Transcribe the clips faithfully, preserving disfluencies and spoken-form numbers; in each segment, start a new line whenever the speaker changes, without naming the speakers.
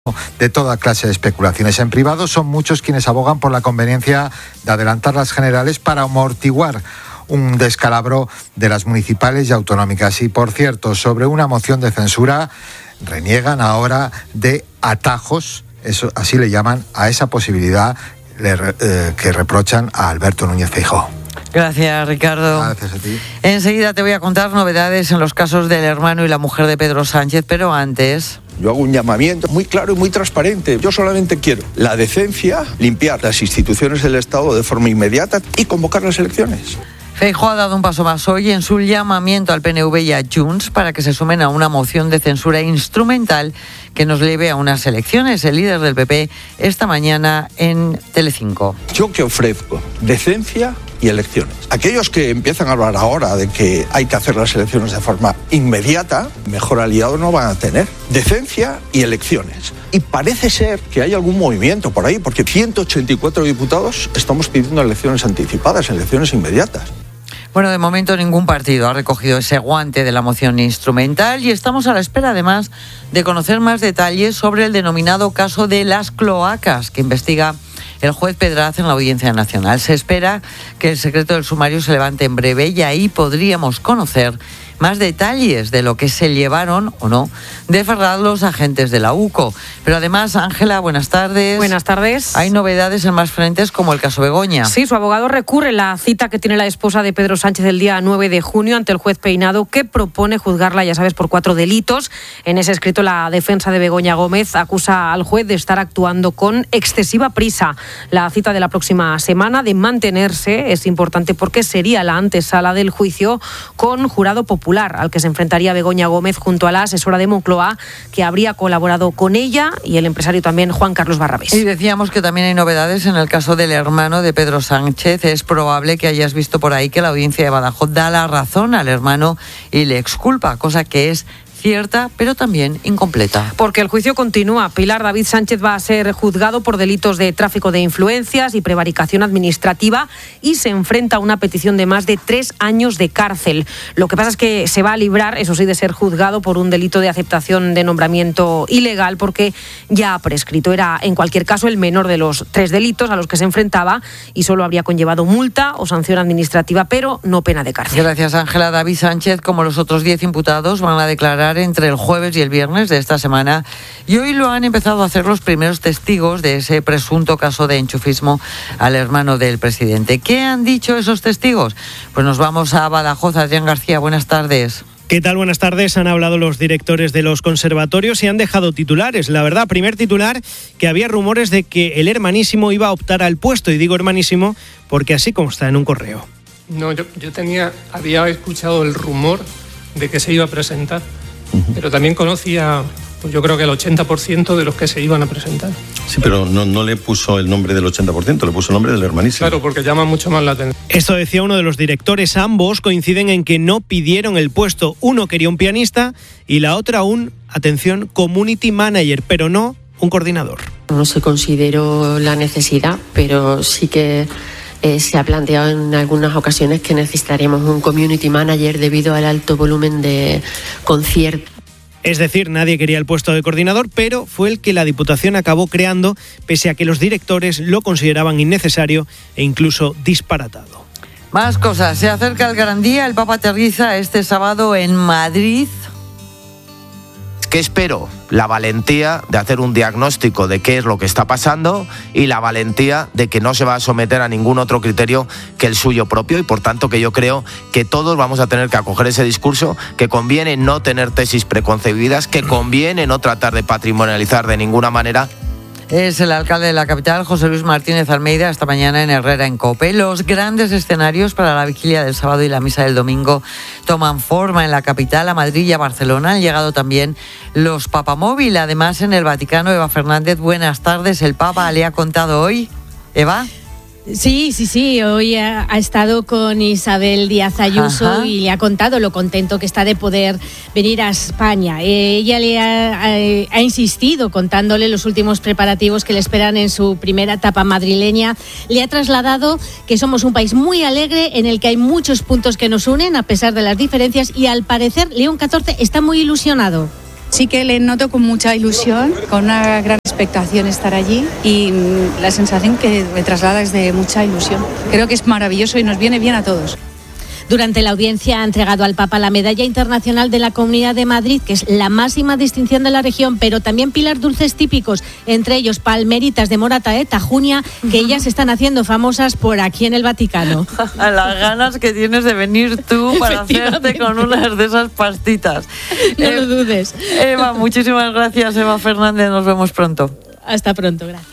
de toda clase de especulaciones. En privado son muchos quienes abogan por la conveniencia de adelantar las generales para amortiguar un descalabro de las municipales y autonómicas. Y por cierto, sobre una moción de censura, reniegan ahora de atajos, eso así le llaman a esa posibilidad le, eh, que reprochan a Alberto Núñez Feijóo.
Gracias, Ricardo.
Gracias a ti.
Enseguida te voy a contar novedades en los casos del hermano y la mujer de Pedro Sánchez, pero antes...
Yo hago un llamamiento muy claro y muy transparente. Yo solamente quiero la decencia, limpiar las instituciones del Estado de forma inmediata y convocar las elecciones.
Feijóo ha dado un paso más hoy en su llamamiento al P N V y a Junts para que se sumen a una moción de censura instrumental que nos lleve a unas elecciones. El líder del P P esta mañana en Telecinco.
¿Yo qué ofrezco? Decencia y elecciones. Aquellos que empiezan a hablar ahora de que hay que hacer las elecciones de forma inmediata, mejor aliado no van a tener. Decencia y elecciones. Y parece ser que hay algún movimiento por ahí, porque ciento ochenta y cuatro diputados estamos pidiendo elecciones anticipadas, elecciones inmediatas.
Bueno, de momento ningún partido ha recogido ese guante de la moción instrumental y estamos a la espera, además, de conocer más detalles sobre el denominado caso de las cloacas que investiga el juez Pedraz en la Audiencia Nacional. Se espera que el secreto del sumario se levante en breve y ahí podríamos conocer más detalles de lo que se llevaron o no de Ferraz los agentes de la UCO. Pero además, Ángela, buenas tardes.
Buenas tardes.
Hay novedades en más frentes como el caso Begoña.
Sí, su abogado recurre la cita que tiene la esposa de Pedro Sánchez el día nueve de junio ante el juez Peinado, que propone juzgarla, ya sabes, por cuatro delitos. En ese escrito, la defensa de Begoña Gómez acusa al juez de estar actuando con excesiva prisa. La cita de la próxima semana de mantenerse es importante porque sería la antesala del juicio con jurado popular, al que se enfrentaría Begoña Gómez junto a la asesora de Moncloa, que habría colaborado con ella, y el empresario también Juan Carlos Barrabés.
Y decíamos que también hay novedades en el caso del hermano de Pedro Sánchez. Es probable que hayas visto por ahí que la audiencia de Badajoz da la razón al hermano y le exculpa, cosa que es cierta, pero también incompleta.
Porque el juicio continúa. Pilar David Sánchez va a ser juzgado por delitos de tráfico de influencias y prevaricación administrativa y se enfrenta a una petición de más de tres años de cárcel. Lo que pasa es que se va a librar, eso sí, de ser juzgado por un delito de aceptación de nombramiento ilegal porque ya ha prescrito. Era, en cualquier caso, el menor de los tres delitos a los que se enfrentaba y solo habría conllevado multa o sanción administrativa, pero no pena de cárcel.
Gracias, Ángela. David Sánchez, como los otros diez imputados, van a declarar entre el jueves y el viernes de esta semana y hoy lo han empezado a hacer los primeros testigos de ese presunto caso de enchufismo al hermano del presidente. ¿Qué han dicho esos testigos? Pues nos vamos a Badajoz. Adrián García, buenas tardes.
¿Qué tal? Buenas tardes. Han hablado los directores de los conservatorios y han dejado titulares. La verdad, primer titular, que había rumores de que el hermanísimo iba a optar al puesto. Y digo hermanísimo porque así consta en un correo.
No, yo, yo tenía, había escuchado el rumor de que se iba a presentar. Pero también conocía, pues yo creo que el ochenta por ciento de los que se iban a presentar.
Sí, pero no, no le puso el nombre del ochenta por ciento, le puso el nombre del hermanísimo.
Claro, porque llama mucho más la atención.
Esto decía uno de los directores. Ambos coinciden en que no pidieron el puesto. Uno quería un pianista y la otra un, atención, community manager, pero no un coordinador.
No se consideró la necesidad, pero sí que... Eh, se ha planteado en algunas ocasiones que necesitaríamos un community manager debido al alto volumen de conciertos.
Es decir, nadie quería el puesto de coordinador, pero fue el que la Diputación acabó creando, pese a que los directores lo consideraban innecesario e incluso disparatado.
Más cosas. Se acerca el Gran Día. El Papa aterriza este sábado en Madrid.
¿Qué espero? La valentía de hacer un diagnóstico de qué es lo que está pasando y la valentía de que no se va a someter a ningún otro criterio que el suyo propio y por tanto que yo creo que todos vamos a tener que acoger ese discurso, que conviene no tener tesis preconcebidas, que conviene no tratar de patrimonializar de ninguna manera.
Es el alcalde de la capital, José Luis Martínez Almeida, esta mañana en Herrera, en COPE. Los grandes escenarios para la vigilia del sábado y la misa del domingo toman forma en la capital, a Madrid y a Barcelona. Han llegado también los papamóvil. Además, en el Vaticano, Eva Fernández, buenas tardes. El Papa le ha contado hoy. ¿Eva?
Sí, sí, sí. Hoy ha, ha estado con Isabel Díaz Ayuso. Ajá. Y le ha contado lo contento que está de poder venir a España. Eh, ella le ha, ha, ha insistido contándole los últimos preparativos que le esperan en su primera etapa madrileña. Le ha trasladado que somos un país muy alegre en el que hay muchos puntos que nos unen a pesar de las diferencias y al parecer León catorce está muy ilusionado.
Sí que le noto con mucha ilusión, con una gran expectación estar allí y la sensación que me traslada es de mucha ilusión. Creo que es maravilloso y nos viene bien a todos.
Durante la audiencia ha entregado al Papa la Medalla Internacional de la Comunidad de Madrid, que es la máxima distinción de la región, pero también pilar dulces típicos, entre ellos palmeritas de Morata, Tajuña, que ellas están haciendo famosas por aquí en el Vaticano.
A las ganas que tienes de venir tú para hacerte con unas de esas pastitas.
No eh, lo dudes.
Eva, muchísimas gracias, Eva Fernández, nos vemos pronto.
Hasta pronto, gracias.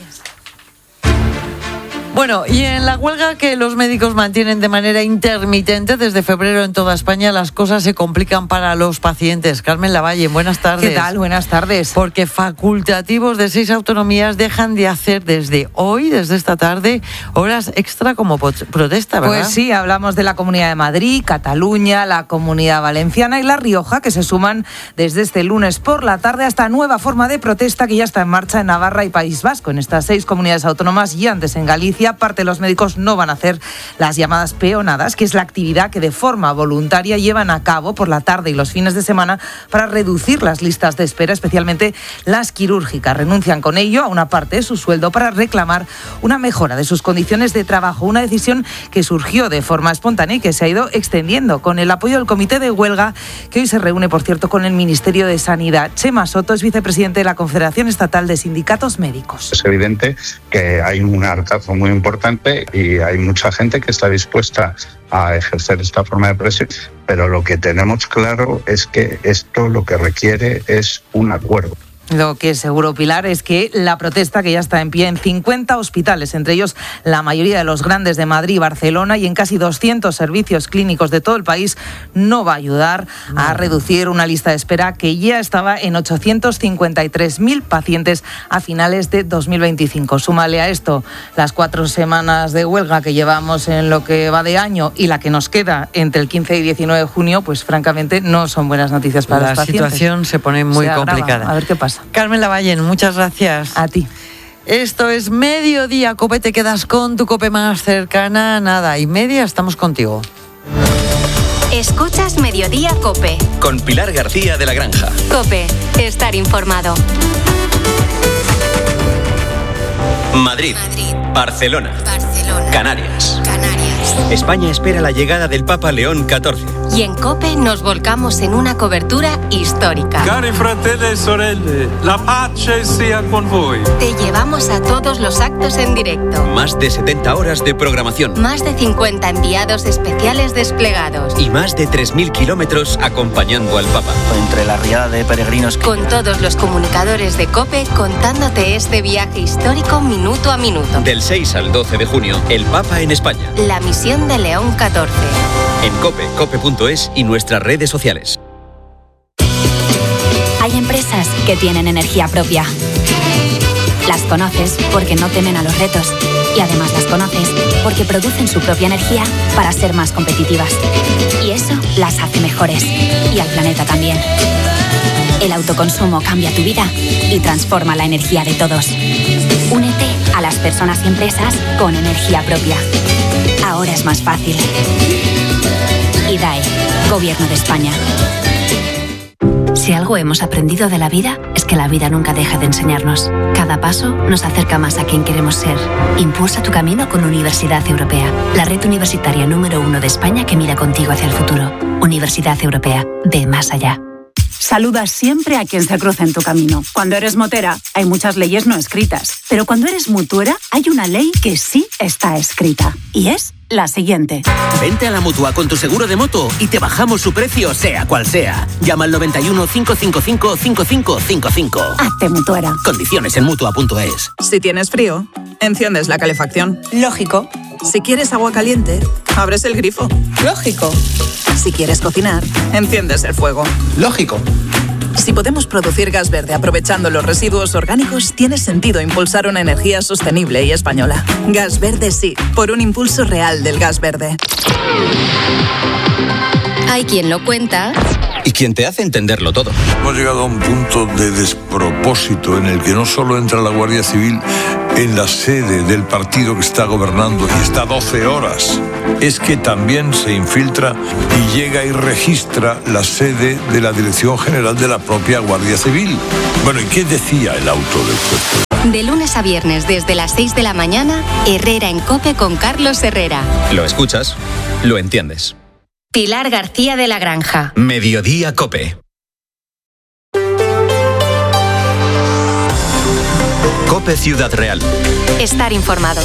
Bueno, y en la huelga que los médicos mantienen de manera intermitente desde febrero en toda España, las cosas se complican para los pacientes. Carmen Lavalle, buenas tardes.
¿Qué tal? Buenas tardes.
Porque facultativos de seis autonomías dejan de hacer desde hoy, desde esta tarde, horas extra como protesta, ¿verdad?
Pues sí, hablamos de la Comunidad de Madrid, Cataluña, la Comunidad Valenciana y La Rioja, que se suman desde este lunes por la tarde a esta nueva forma de protesta que ya está en marcha en Navarra y País Vasco. En estas seis comunidades autónomas y antes en Galicia, parte de los médicos no van a hacer las llamadas peonadas, que es la actividad que de forma voluntaria llevan a cabo por la tarde y los fines de semana para reducir las listas de espera, especialmente las quirúrgicas. Renuncian con ello a una parte de su sueldo para reclamar una mejora de sus condiciones de trabajo, una decisión que surgió de forma espontánea y que se ha ido extendiendo con el apoyo del Comité de Huelga, que hoy se reúne, por cierto, con el Ministerio de Sanidad. Chema Soto es vicepresidente de la Confederación Estatal de Sindicatos Médicos.
Es evidente que hay un hartazgo muy importante y hay mucha gente que está dispuesta a ejercer esta forma de presión, pero lo que tenemos claro es que esto lo que requiere es un acuerdo.
Lo que es seguro, Pilar, es que la protesta, que ya está en pie en cincuenta hospitales, entre ellos la mayoría de los grandes de Madrid y Barcelona, y en casi doscientos servicios clínicos de todo el país, no va a ayudar a reducir una lista de espera que ya estaba en ochocientos cincuenta y tres mil pacientes a finales de dos mil veinticinco. Súmale a esto las cuatro semanas de huelga que llevamos en lo que va de año y la que nos queda entre el quince y diecinueve de junio, pues francamente no son buenas noticias para
la
los pacientes.
La situación se pone muy
se
complicada.
A ver qué pasa.
Carmen Lavalle, muchas gracias.
A ti.
Esto es Mediodía Cope, te quedas con tu Cope más cercana, nada y media, estamos contigo.
Escuchas Mediodía Cope.
Con Pilar García de la Granja.
Cope, estar informado.
Madrid,
Madrid.
Barcelona,
Barcelona.
Canarias.
Canarias.
España espera la llegada del Papa León catorce.
Y en Cope nos volcamos en una cobertura histórica.
Cari fratelli e sorelle, la pace sia con voi.
Te llevamos a todos los actos en directo.
Más de setenta horas de programación.
Más de cincuenta enviados especiales desplegados.
Y más de tres mil kilómetros acompañando al Papa.
Entre la riada de peregrinos que...
Con todos los comunicadores de Cope contándote este viaje histórico minuto a minuto.
Del seis al doce de junio, el Papa en España.
La misión de León catorce.
En Cope, cope punto es y nuestras redes sociales.
Hay empresas que tienen energía propia. Las conoces porque no temen a los retos. Y además las conoces porque producen su propia energía para ser más competitivas. Y eso las hace mejores. Y al planeta también. El autoconsumo cambia tu vida y transforma la energía de todos. Únete a las personas y empresas con energía propia. Ahora es más fácil. I D A E, Gobierno de España. Si algo hemos aprendido de la vida, es que la vida nunca deja de enseñarnos. Cada paso nos acerca más a quien queremos ser. Impulsa tu camino con Universidad Europea, la red universitaria número uno de España que mira contigo hacia el futuro. Universidad Europea, ve más allá.
Saluda siempre a quien se cruza en tu camino. Cuando eres motera, hay muchas leyes no escritas. Pero cuando eres mutuera, hay una ley que sí está escrita. Y es la siguiente.
Vente a la Mutua con tu seguro de moto y te bajamos su precio, sea cual sea. Llama al noventa y uno, cinco cinco cinco, cinco cinco cinco cinco.
Hazte mutuera.
Condiciones en mutua punto es.
Si tienes frío, enciendes la calefacción. Lógico. Si quieres agua caliente, abres el grifo. Lógico. Si quieres cocinar, enciendes el fuego.
Lógico.
Si podemos producir gas verde aprovechando los residuos orgánicos, tiene sentido impulsar una energía sostenible y española. Gas Verde sí, por un impulso real del gas verde.
Hay quien lo cuenta.
Y quien te hace entenderlo todo.
Hemos llegado a un punto de despropósito en el que no solo entra la Guardia Civil
en la sede del partido que está gobernando y está doce horas, es que también se infiltra y llega y registra la sede de la Dirección General de la propia Guardia Civil. Bueno, ¿y qué decía el auto del juez?
De lunes a viernes desde las seis de la mañana, Herrera en COPE con Carlos Herrera.
Lo escuchas, lo entiendes.
Pilar García de la Granja.
Mediodía COPE. COPE Ciudad Real.
Estar informado.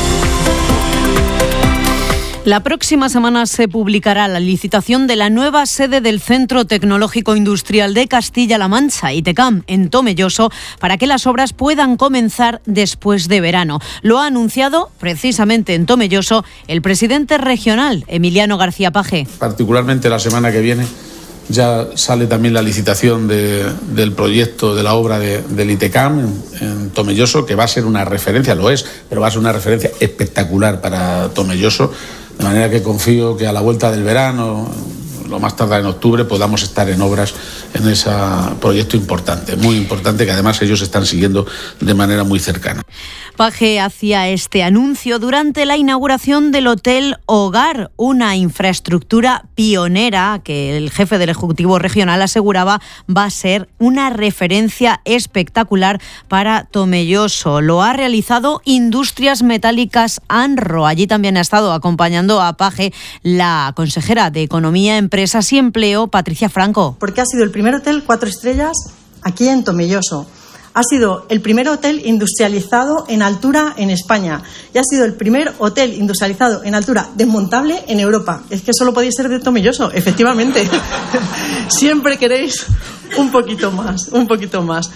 La próxima semana se publicará la licitación de la nueva sede del Centro Tecnológico Industrial de Castilla-La Mancha, ITECAM, en Tomelloso, para que las obras puedan comenzar después de verano. Lo ha anunciado precisamente en Tomelloso el presidente regional, Emiliano García Paje.
Particularmente la semana que viene ya sale también la licitación de, del proyecto de la obra de, del ITECAM en, en Tomelloso, que va a ser una referencia, lo es, pero va a ser una referencia espectacular para Tomelloso. De manera que confío que a la vuelta del verano, lo más tarde en octubre, podamos estar en obras en ese proyecto importante, muy importante, que además ellos están siguiendo de manera muy cercana.
Paje hacía este anuncio durante la inauguración del Hotel Hogar, una infraestructura pionera que el jefe del Ejecutivo Regional aseguraba va a ser una referencia espectacular para Tomelloso. Lo ha realizado Industrias Metálicas ANRO. Allí también ha estado acompañando a Paje la consejera de Economía, Empresas y Empleo, Patricia Franco.
Porque ha sido el primer hotel cuatro estrellas aquí en Tomelloso. Ha sido el primer hotel industrializado en altura en España y ha sido el primer hotel industrializado en altura desmontable en Europa. Es que solo podéis ser de Tomelloso, efectivamente. Siempre queréis un poquito más, un poquito más.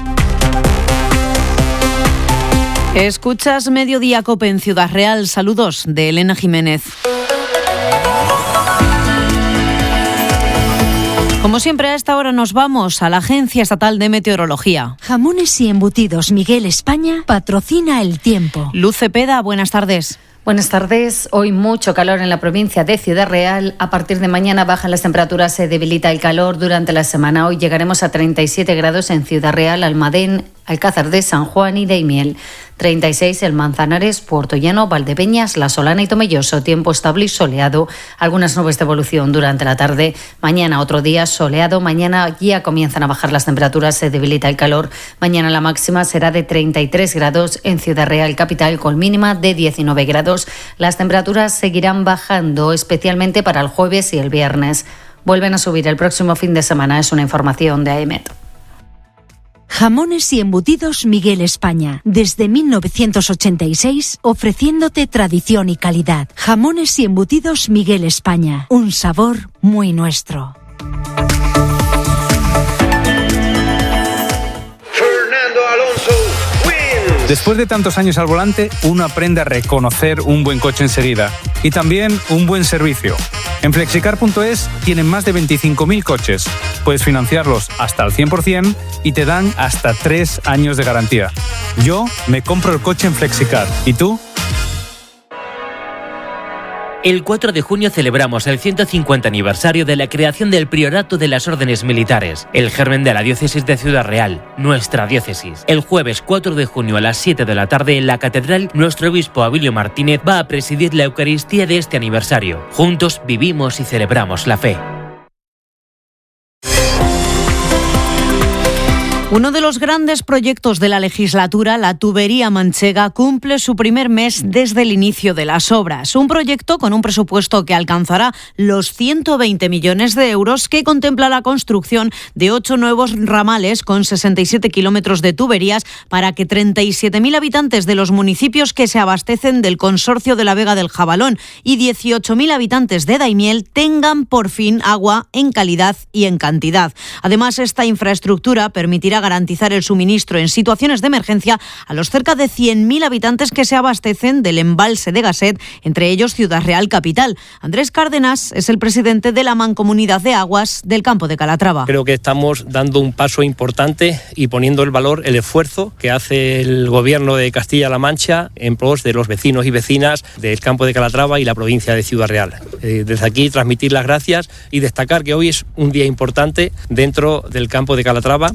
Escuchas Mediodía COPE en Ciudad Real. Saludos de Elena Jiménez. Como siempre, a esta hora nos vamos a la Agencia Estatal de Meteorología.
Jamones y Embutidos Miguel España patrocina el tiempo.
Luz Cepeda, buenas tardes.
Buenas tardes. Hoy mucho calor en la provincia de Ciudad Real. A partir de mañana bajan las temperaturas, se debilita el calor durante la semana. Hoy llegaremos a treinta y siete grados en Ciudad Real, Almadén, Alcázar de San Juan y Daimiel. treinta y seis en Manzanares, Puerto Llano, Valdepeñas, La Solana y Tomelloso. Tiempo estable y soleado. Algunas nubes de evolución durante la tarde. Mañana otro día soleado. Mañana ya comienzan a bajar las temperaturas, se debilita el calor. Mañana la máxima será de treinta y tres grados en Ciudad Real capital, con mínima de diecinueve grados. Las temperaturas seguirán bajando, especialmente para el jueves y el viernes. Vuelven a subir el próximo fin de semana. Es una información de AEMET.
Jamones y Embutidos Miguel España. Desde mil novecientos ochenta y seis, ofreciéndote tradición y calidad. Jamones y Embutidos Miguel España. Un sabor muy nuestro.
Fernando Alonso wins.
Después de tantos años al volante, uno aprende a reconocer un buen coche enseguida. Y también un buen servicio. En flexicar punto es tienen más de veinticinco mil coches. Puedes financiarlos hasta al cien por ciento y te dan hasta tres años de garantía. Yo me compro el coche en Flexicar. ¿Y tú?
El cuatro de junio celebramos el ciento cincuenta aniversario de la creación del Priorato de las Órdenes Militares, el germen de la diócesis de Ciudad Real, nuestra diócesis. El jueves cuatro de junio a las siete de la tarde en la catedral, nuestro obispo Abilio Martínez va a presidir la Eucaristía de este aniversario. Juntos vivimos y celebramos la fe.
Uno de los grandes proyectos de la legislatura, la tubería manchega, cumple su primer mes desde el inicio de las obras. Un proyecto con un presupuesto que alcanzará los ciento veinte millones de euros, que contempla la construcción de ocho nuevos ramales con sesenta y siete kilómetros de tuberías para que treinta y siete mil habitantes de los municipios que se abastecen del consorcio de la Vega del Jabalón y dieciocho mil habitantes de Daimiel tengan por fin agua en calidad y en cantidad. Además, esta infraestructura permitirá garantizar el suministro en situaciones de emergencia a los cerca de cien mil habitantes que se abastecen del embalse de Gasset, entre ellos Ciudad Real capital. Andrés Cárdenas es el presidente de la Mancomunidad de Aguas del Campo de Calatrava.
Creo que estamos dando un paso importante y poniendo el valor, el esfuerzo que hace el gobierno de Castilla-La Mancha en pos de los vecinos y vecinas del Campo de Calatrava y la provincia de Ciudad Real. Eh, desde aquí transmitir las gracias y destacar que hoy es un día importante dentro del Campo de Calatrava, aquí en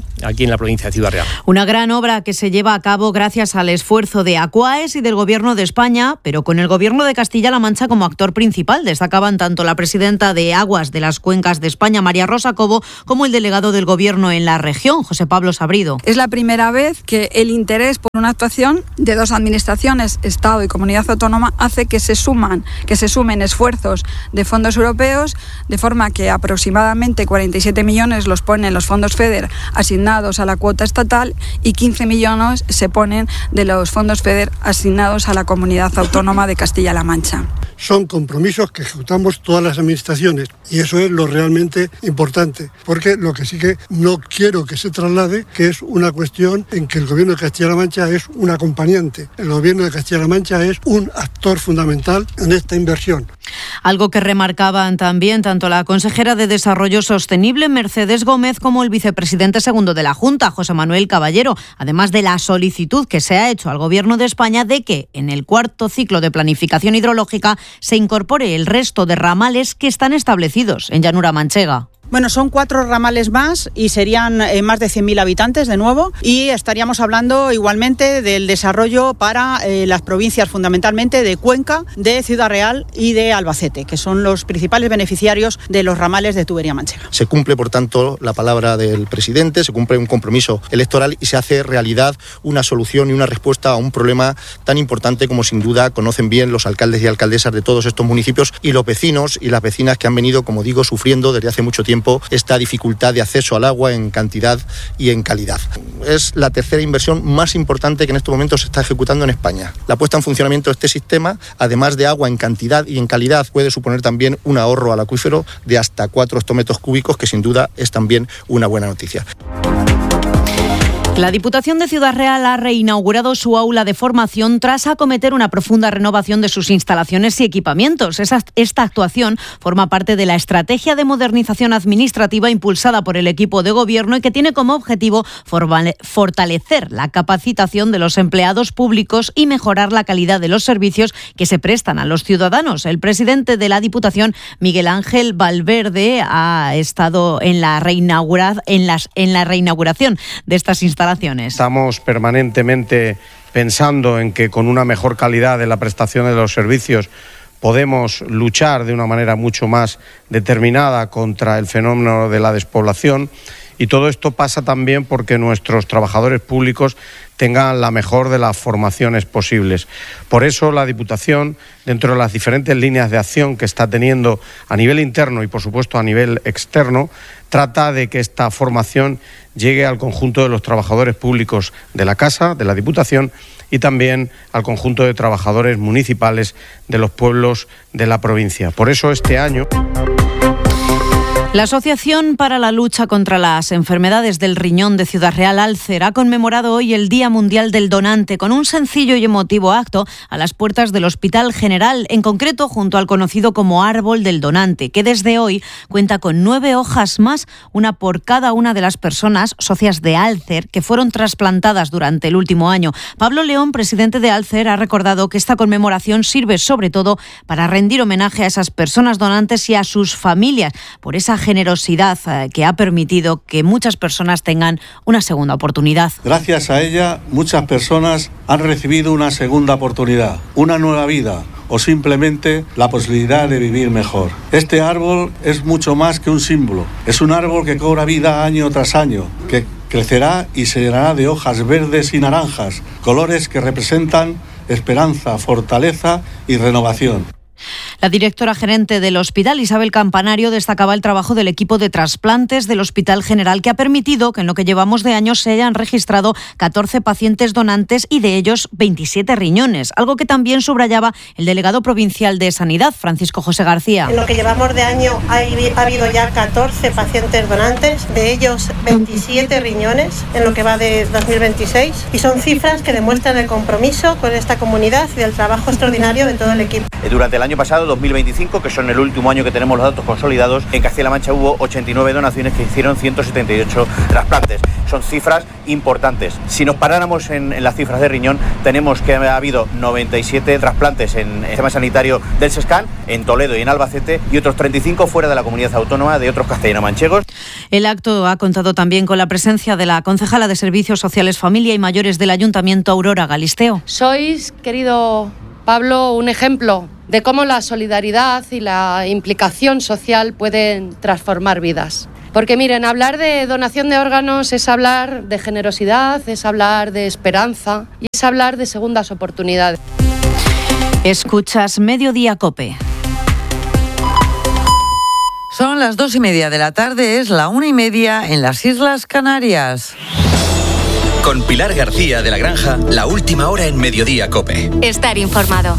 tiene la provincia de Ciudad Real.
Una gran obra que se lleva a cabo gracias al esfuerzo de Aquaes y del Gobierno de España, pero con el Gobierno de Castilla-La Mancha como actor principal. Destacaban tanto la presidenta de Aguas de las Cuencas de España, María Rosa Cobo, como el delegado del Gobierno en la región, José Pablo Sabrido.
Es la primera vez que el interés por una actuación de dos administraciones, Estado y Comunidad Autónoma, hace que se suman, que se sumen esfuerzos de fondos europeos, de forma que aproximadamente cuarenta y siete millones los ponen los fondos FEDER asignados a la cuota estatal y quince millones se ponen de los fondos FEDER asignados a la Comunidad Autónoma de Castilla-La Mancha.
Son compromisos que ejecutamos todas las administraciones y eso es lo realmente importante, porque lo que sí que no quiero que se traslade, que es una cuestión en que el Gobierno de Castilla-La Mancha es un acompañante. El Gobierno de Castilla-La Mancha es un actor fundamental en esta inversión.
Algo que remarcaban también tanto la consejera de Desarrollo Sostenible, Mercedes Gómez, como el vicepresidente segundo de la Junta, José Manuel Caballero, además de la solicitud que se ha hecho al Gobierno de España de que en el cuarto ciclo de planificación hidrológica se incorpore el resto de ramales que están establecidos en llanura manchega.
Bueno, son cuatro ramales más y serían eh, más de cien mil habitantes de nuevo, y estaríamos hablando igualmente del desarrollo para eh, las provincias fundamentalmente de Cuenca, de Ciudad Real y de Albacete, que son los principales beneficiarios de los ramales de tubería manchega.
Se cumple, por tanto, la palabra del presidente, se cumple un compromiso electoral y se hace realidad una solución y una respuesta a un problema tan importante como sin duda conocen bien los alcaldes y alcaldesas de todos estos municipios y los vecinos y las vecinas que han venido, como digo, sufriendo desde hace mucho tiempo esta dificultad de acceso al agua en cantidad y en calidad. Es la tercera inversión más importante que en estos momentos se está ejecutando en España. La puesta en funcionamiento de este sistema, además de agua en cantidad y en calidad, puede suponer también un ahorro al acuífero de hasta cuatro hectómetros cúbicos, que sin duda es también una buena noticia.
La Diputación de Ciudad Real ha reinaugurado su aula de formación tras acometer una profunda renovación de sus instalaciones y equipamientos. Esta actuación forma parte de la estrategia de modernización administrativa impulsada por el equipo de gobierno y que tiene como objetivo fortalecer la capacitación de los empleados públicos y mejorar la calidad de los servicios que se prestan a los ciudadanos. El presidente de la Diputación, Miguel Ángel Valverde, ha estado en la, reinaugura, en las, en la reinauguración de estas instalaciones.
Estamos permanentemente pensando en que con una mejor calidad de la prestación de los servicios podemos luchar de una manera mucho más determinada contra el fenómeno de la despoblación, y todo esto pasa también porque nuestros trabajadores públicos tengan la mejor de las formaciones posibles. Por eso la Diputación, dentro de las diferentes líneas de acción que está teniendo a nivel interno y por supuesto a nivel externo, trata de que esta formación llegue al conjunto de los trabajadores públicos de la Casa, de la Diputación, y también al conjunto de trabajadores municipales de los pueblos de la provincia. Por eso este año...
La Asociación para la Lucha contra las Enfermedades del Riñón de Ciudad Real, Alcer, ha conmemorado hoy el Día Mundial del Donante con un sencillo y emotivo acto a las puertas del Hospital General, en concreto junto al conocido como Árbol del Donante, que desde hoy cuenta con nueve hojas más, una por cada una de las personas socias de Alcer que fueron trasplantadas durante el último año. Pablo León, presidente de Alcer, ha recordado que esta conmemoración sirve sobre todo para rendir homenaje a esas personas donantes y a sus familias por esa generosidad que ha permitido que muchas personas tengan una segunda oportunidad.
Gracias a ella, muchas personas han recibido una segunda oportunidad, una nueva vida o simplemente la posibilidad de vivir mejor. Este árbol es mucho más que un símbolo. Es un árbol que cobra vida año tras año, que crecerá y se llenará de hojas verdes y naranjas, colores que representan esperanza, fortaleza y renovación.
La directora gerente del hospital, Isabel Campanario, destacaba el trabajo del equipo de trasplantes del Hospital General, que ha permitido que en lo que llevamos de años se hayan registrado catorce pacientes donantes y de ellos veintisiete riñones, algo que también subrayaba el delegado provincial de Sanidad, Francisco José García.
En lo que llevamos de año ha habido ya catorce pacientes donantes, de ellos veintisiete riñones en lo que va de dos mil veintiséis, y son cifras que demuestran el compromiso con esta comunidad y el trabajo extraordinario de todo el equipo.
Durante el año pasado, dos mil veinticinco, que son el último año que tenemos los datos consolidados, en Castilla-La Mancha hubo ochenta y nueve donaciones que hicieron ciento setenta y ocho trasplantes. son cifras importantes. Si nos paráramos en, en las cifras de riñón, tenemos que ha habido noventa y siete trasplantes en el sistema sanitario del Sescan, en Toledo y en Albacete, y otros treinta y cinco fuera de la comunidad autónoma de otros castellano-manchegos.
El acto ha contado también con la presencia de la concejala de Servicios Sociales, Familia y Mayores del Ayuntamiento, Aurora Galisteo.
Sois, querido Pablo, un ejemplo de cómo la solidaridad y la implicación social pueden transformar vidas. Porque miren, hablar de donación de órganos es hablar de generosidad, es hablar de esperanza y es hablar de segundas oportunidades.
Escuchas Mediodía COPE.
Son las dos y media de la tarde, es la una y media en las Islas Canarias.
Con Pilar García de la Granja, la última hora en Mediodía COPE.
Estar informado.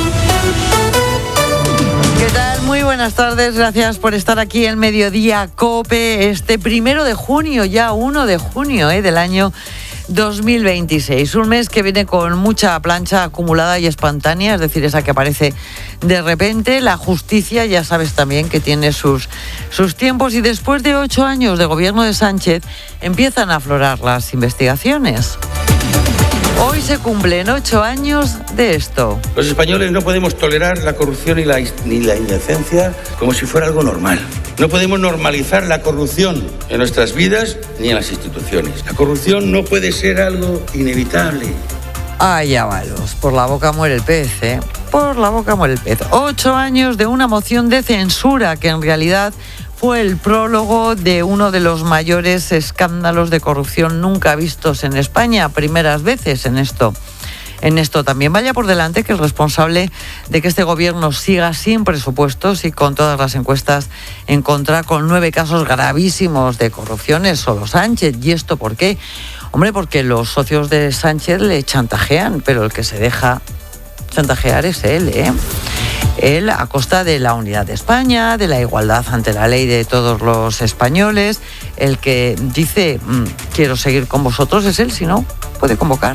¿Qué tal? Muy buenas tardes, gracias por estar aquí en Mediodía COPE, este primero de junio, ya uno de junio ¿eh? del año dos mil veintiséis. Un mes que viene con mucha plancha acumulada y espontánea, es decir, esa que aparece de repente. La justicia, ya sabes también que tiene sus, sus tiempos, y después de ocho años de gobierno de Sánchez empiezan a aflorar las investigaciones. Hoy se cumplen ocho años de esto.
Los españoles no podemos tolerar la corrupción y la, ni la indecencia como si fuera algo normal. No podemos normalizar la corrupción en nuestras vidas ni en las instituciones. La corrupción no puede ser algo inevitable.
Ay, avalos, por la boca muere el pez, ¿eh? Por la boca muere el pez. Ocho años de una moción de censura que en realidad fue el prólogo de uno de los mayores escándalos de corrupción nunca vistos en España, primeras veces en esto. En esto también vaya por delante que el responsable de que este gobierno siga sin presupuestos y con todas las encuestas en contra, con nueve casos gravísimos de corrupción, es solo Sánchez. ¿Y esto por qué? Hombre, porque los socios de Sánchez le chantajean, pero el que se deja chantajear es él, ¿eh? Él, a costa de la unidad de España, de la igualdad ante la ley de todos los españoles. El que dice, mmm, quiero seguir con vosotros, es él, si no, puede convocar.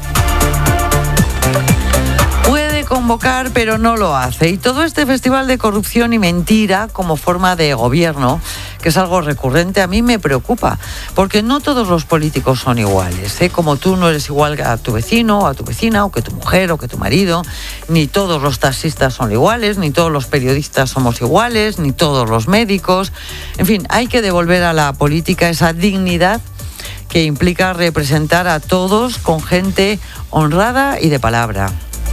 Puede convocar, pero no lo hace. Y todo este festival de corrupción y mentira como forma de gobierno, que es algo recurrente, a mí me preocupa, porque no todos los políticos son iguales, ¿eh? Como tú no eres igual a tu vecino, o a tu vecina, o que tu mujer, o que tu marido, ni todos los taxistas son iguales, ni todos los periodistas somos iguales, ni todos los médicos. En fin, hay que devolver a la política esa dignidad que implica representar a todos con gente honrada y de palabra.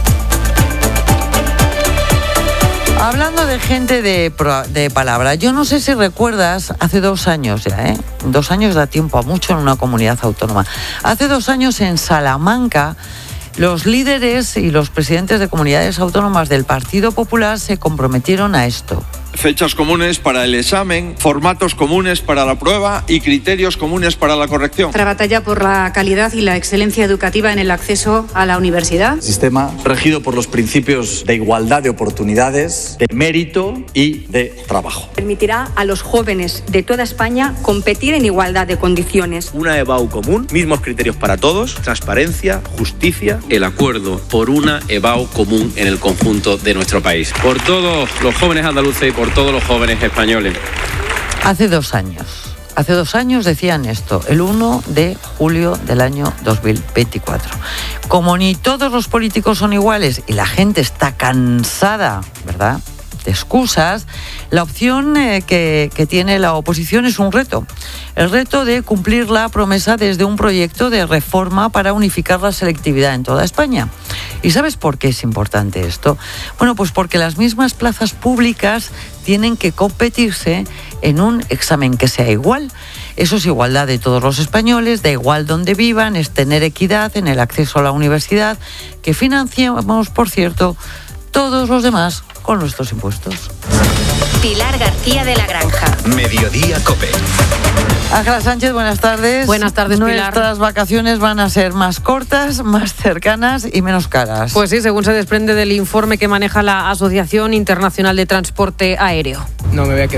Hablando de gente de, de palabra, yo no sé si recuerdas, hace dos años ya, ¿eh? Dos años da tiempo a mucho en una comunidad autónoma. Hace dos años en Salamanca, los líderes y los presidentes de comunidades autónomas del Partido Popular se comprometieron a esto.
Fechas comunes para el examen, formatos comunes para la prueba y criterios comunes para la corrección.
Nuestra batalla por la calidad y la excelencia educativa en el acceso a la universidad.
Sistema regido por los principios de igualdad de oportunidades, de mérito y de trabajo.
Permitirá a los jóvenes de toda España competir en igualdad de condiciones.
Una EBAU común, mismos criterios para todos, transparencia, justicia.
El acuerdo por una EBAU común en el conjunto de nuestro país. Por todos los jóvenes andaluces y por por todos los jóvenes españoles.
Hace dos años, hace dos años decían esto, el uno de julio del año dos mil veinticuatro. Como ni todos los políticos son iguales y la gente está cansada, ¿verdad?, de excusas, la opción eh, que, que tiene la oposición es un reto. El reto de cumplir la promesa desde un proyecto de reforma para unificar la selectividad en toda España. ¿Y sabes por qué es importante esto? Bueno, pues porque las mismas plazas públicas tienen que competirse en un examen que sea igual. Eso es igualdad de todos los españoles, da igual donde vivan, es tener equidad en el acceso a la universidad, que financiamos, por cierto, todos los demás con nuestros impuestos.
Pilar García de la Granja.
Mediodía COPE.
Ángela Sánchez, buenas tardes.
Buenas tardes, Pilar.
Nuestras vacaciones van a ser más cortas, más cercanas y menos caras.
Pues sí, según se desprende del informe que maneja la Asociación Internacional de Transporte Aéreo.
No me voy a quedar.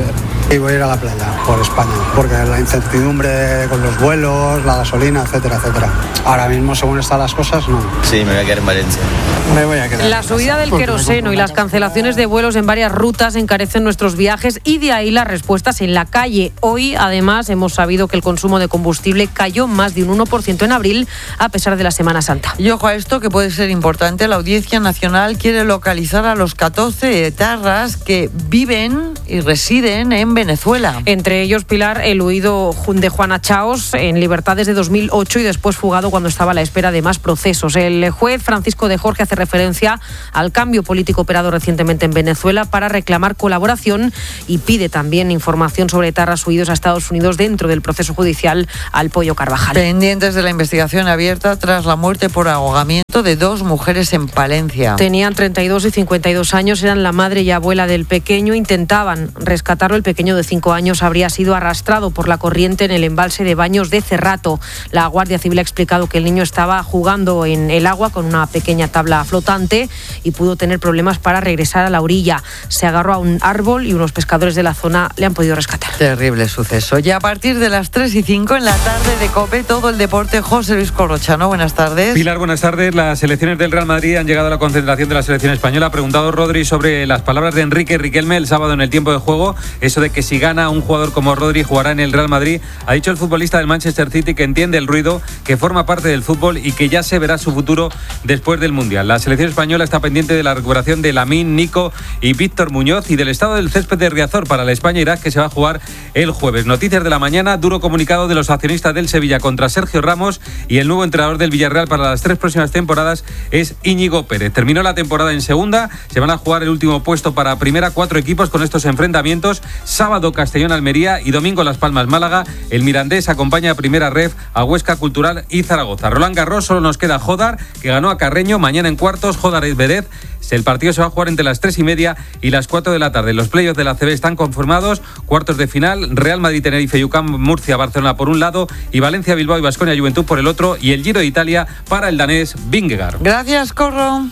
Y voy a ir a la playa, por España, porque la incertidumbre con los vuelos, la gasolina, etcétera, etcétera. Ahora mismo, según están las cosas, no.
Sí, me voy a quedar en Valencia.
Me voy a quedar.
La subida del queroseno y las cancelaciones de vuelos en varias rutas encarecen nuestros viajes y de ahí las respuestas en la calle. Hoy, además, hemos sabido que el consumo de combustible cayó más de un uno por ciento en abril, a pesar de la Semana Santa.
Y ojo a esto, que puede ser importante, la Audiencia Nacional quiere localizar a los catorce etarras que viven y residen en Venezuela.
Entre ellos, Pilar, el huido de Juana Chaos, en libertad desde dos mil ocho y después fugado cuando estaba a la espera de más procesos. El juez Francisco de Jorge hace referencia al cambio político operado recientemente en Venezuela para reclamar colaboración y pide también información sobre etarras huidos a Estados Unidos dentro del proceso judicial al Pollo Carvajal.
Pendientes de la investigación abierta tras la muerte por ahogamiento de dos mujeres en Palencia.
Tenían treinta y dos y cincuenta y dos años, eran la madre y abuela del pequeño, intentaban rescatarlo. El pequeño de cinco años habría sido arrastrado por la corriente en el embalse de Baños de Cerrato. La Guardia Civil ha explicado que el niño estaba jugando en el agua con una pequeña tabla flotante y pudo tener problemas para regresar a la orilla. Se agarró a un árbol y unos pescadores de la zona le han podido rescatar.
Terrible suceso. Y a partir de las tres y cinco en la tarde de COPE, todo el deporte. José Luis Corrochano, buenas tardes.
Pilar, buenas tardes. Las selecciones del Real Madrid han llegado a la concentración de la selección española. Ha preguntado Rodri sobre las palabras de Enrique Riquelme el sábado en el tiempo de juego. Eso de que si gana un jugador como Rodri jugará en el Real Madrid. Ha dicho el futbolista del Manchester City que entiende el ruido, que forma parte del fútbol y que ya se verá su futuro después del Mundial. La selección española está pendiente de la recuperación de Lamine, Nico y Víctor Muñoz y del estado del césped de Riazor para la España-Irak, que se va a jugar el jueves. Noticias de la mañana, duro comunicado de los accionistas del Sevilla contra Sergio Ramos, y el nuevo entrenador del Villarreal para las tres próximas temporadas es Íñigo Pérez. Terminó la temporada en segunda, se van a jugar el último puesto para primera, cuatro equipos con estos enfrentamientos. Sábado Castellón-Almería y domingo Las Palmas-Málaga. El Mirandés acompaña a Primera Ref a Huesca Cultural y Zaragoza. Roland Garros, solo nos queda Jodar, que ganó a Carreño. Mañana en cuartos, Jodar-Medvedev. El partido se va a jugar entre las tres y media y las cuatro de la tarde. Los playoffs de la A C B están conformados. Cuartos de final, Real Madrid, Tenerife, Yucam, Murcia, Barcelona por un lado y Valencia, Bilbao y Baskonia Juventud por el otro, y el Giro de Italia para el danés Vingegaard.
Gracias, Corro.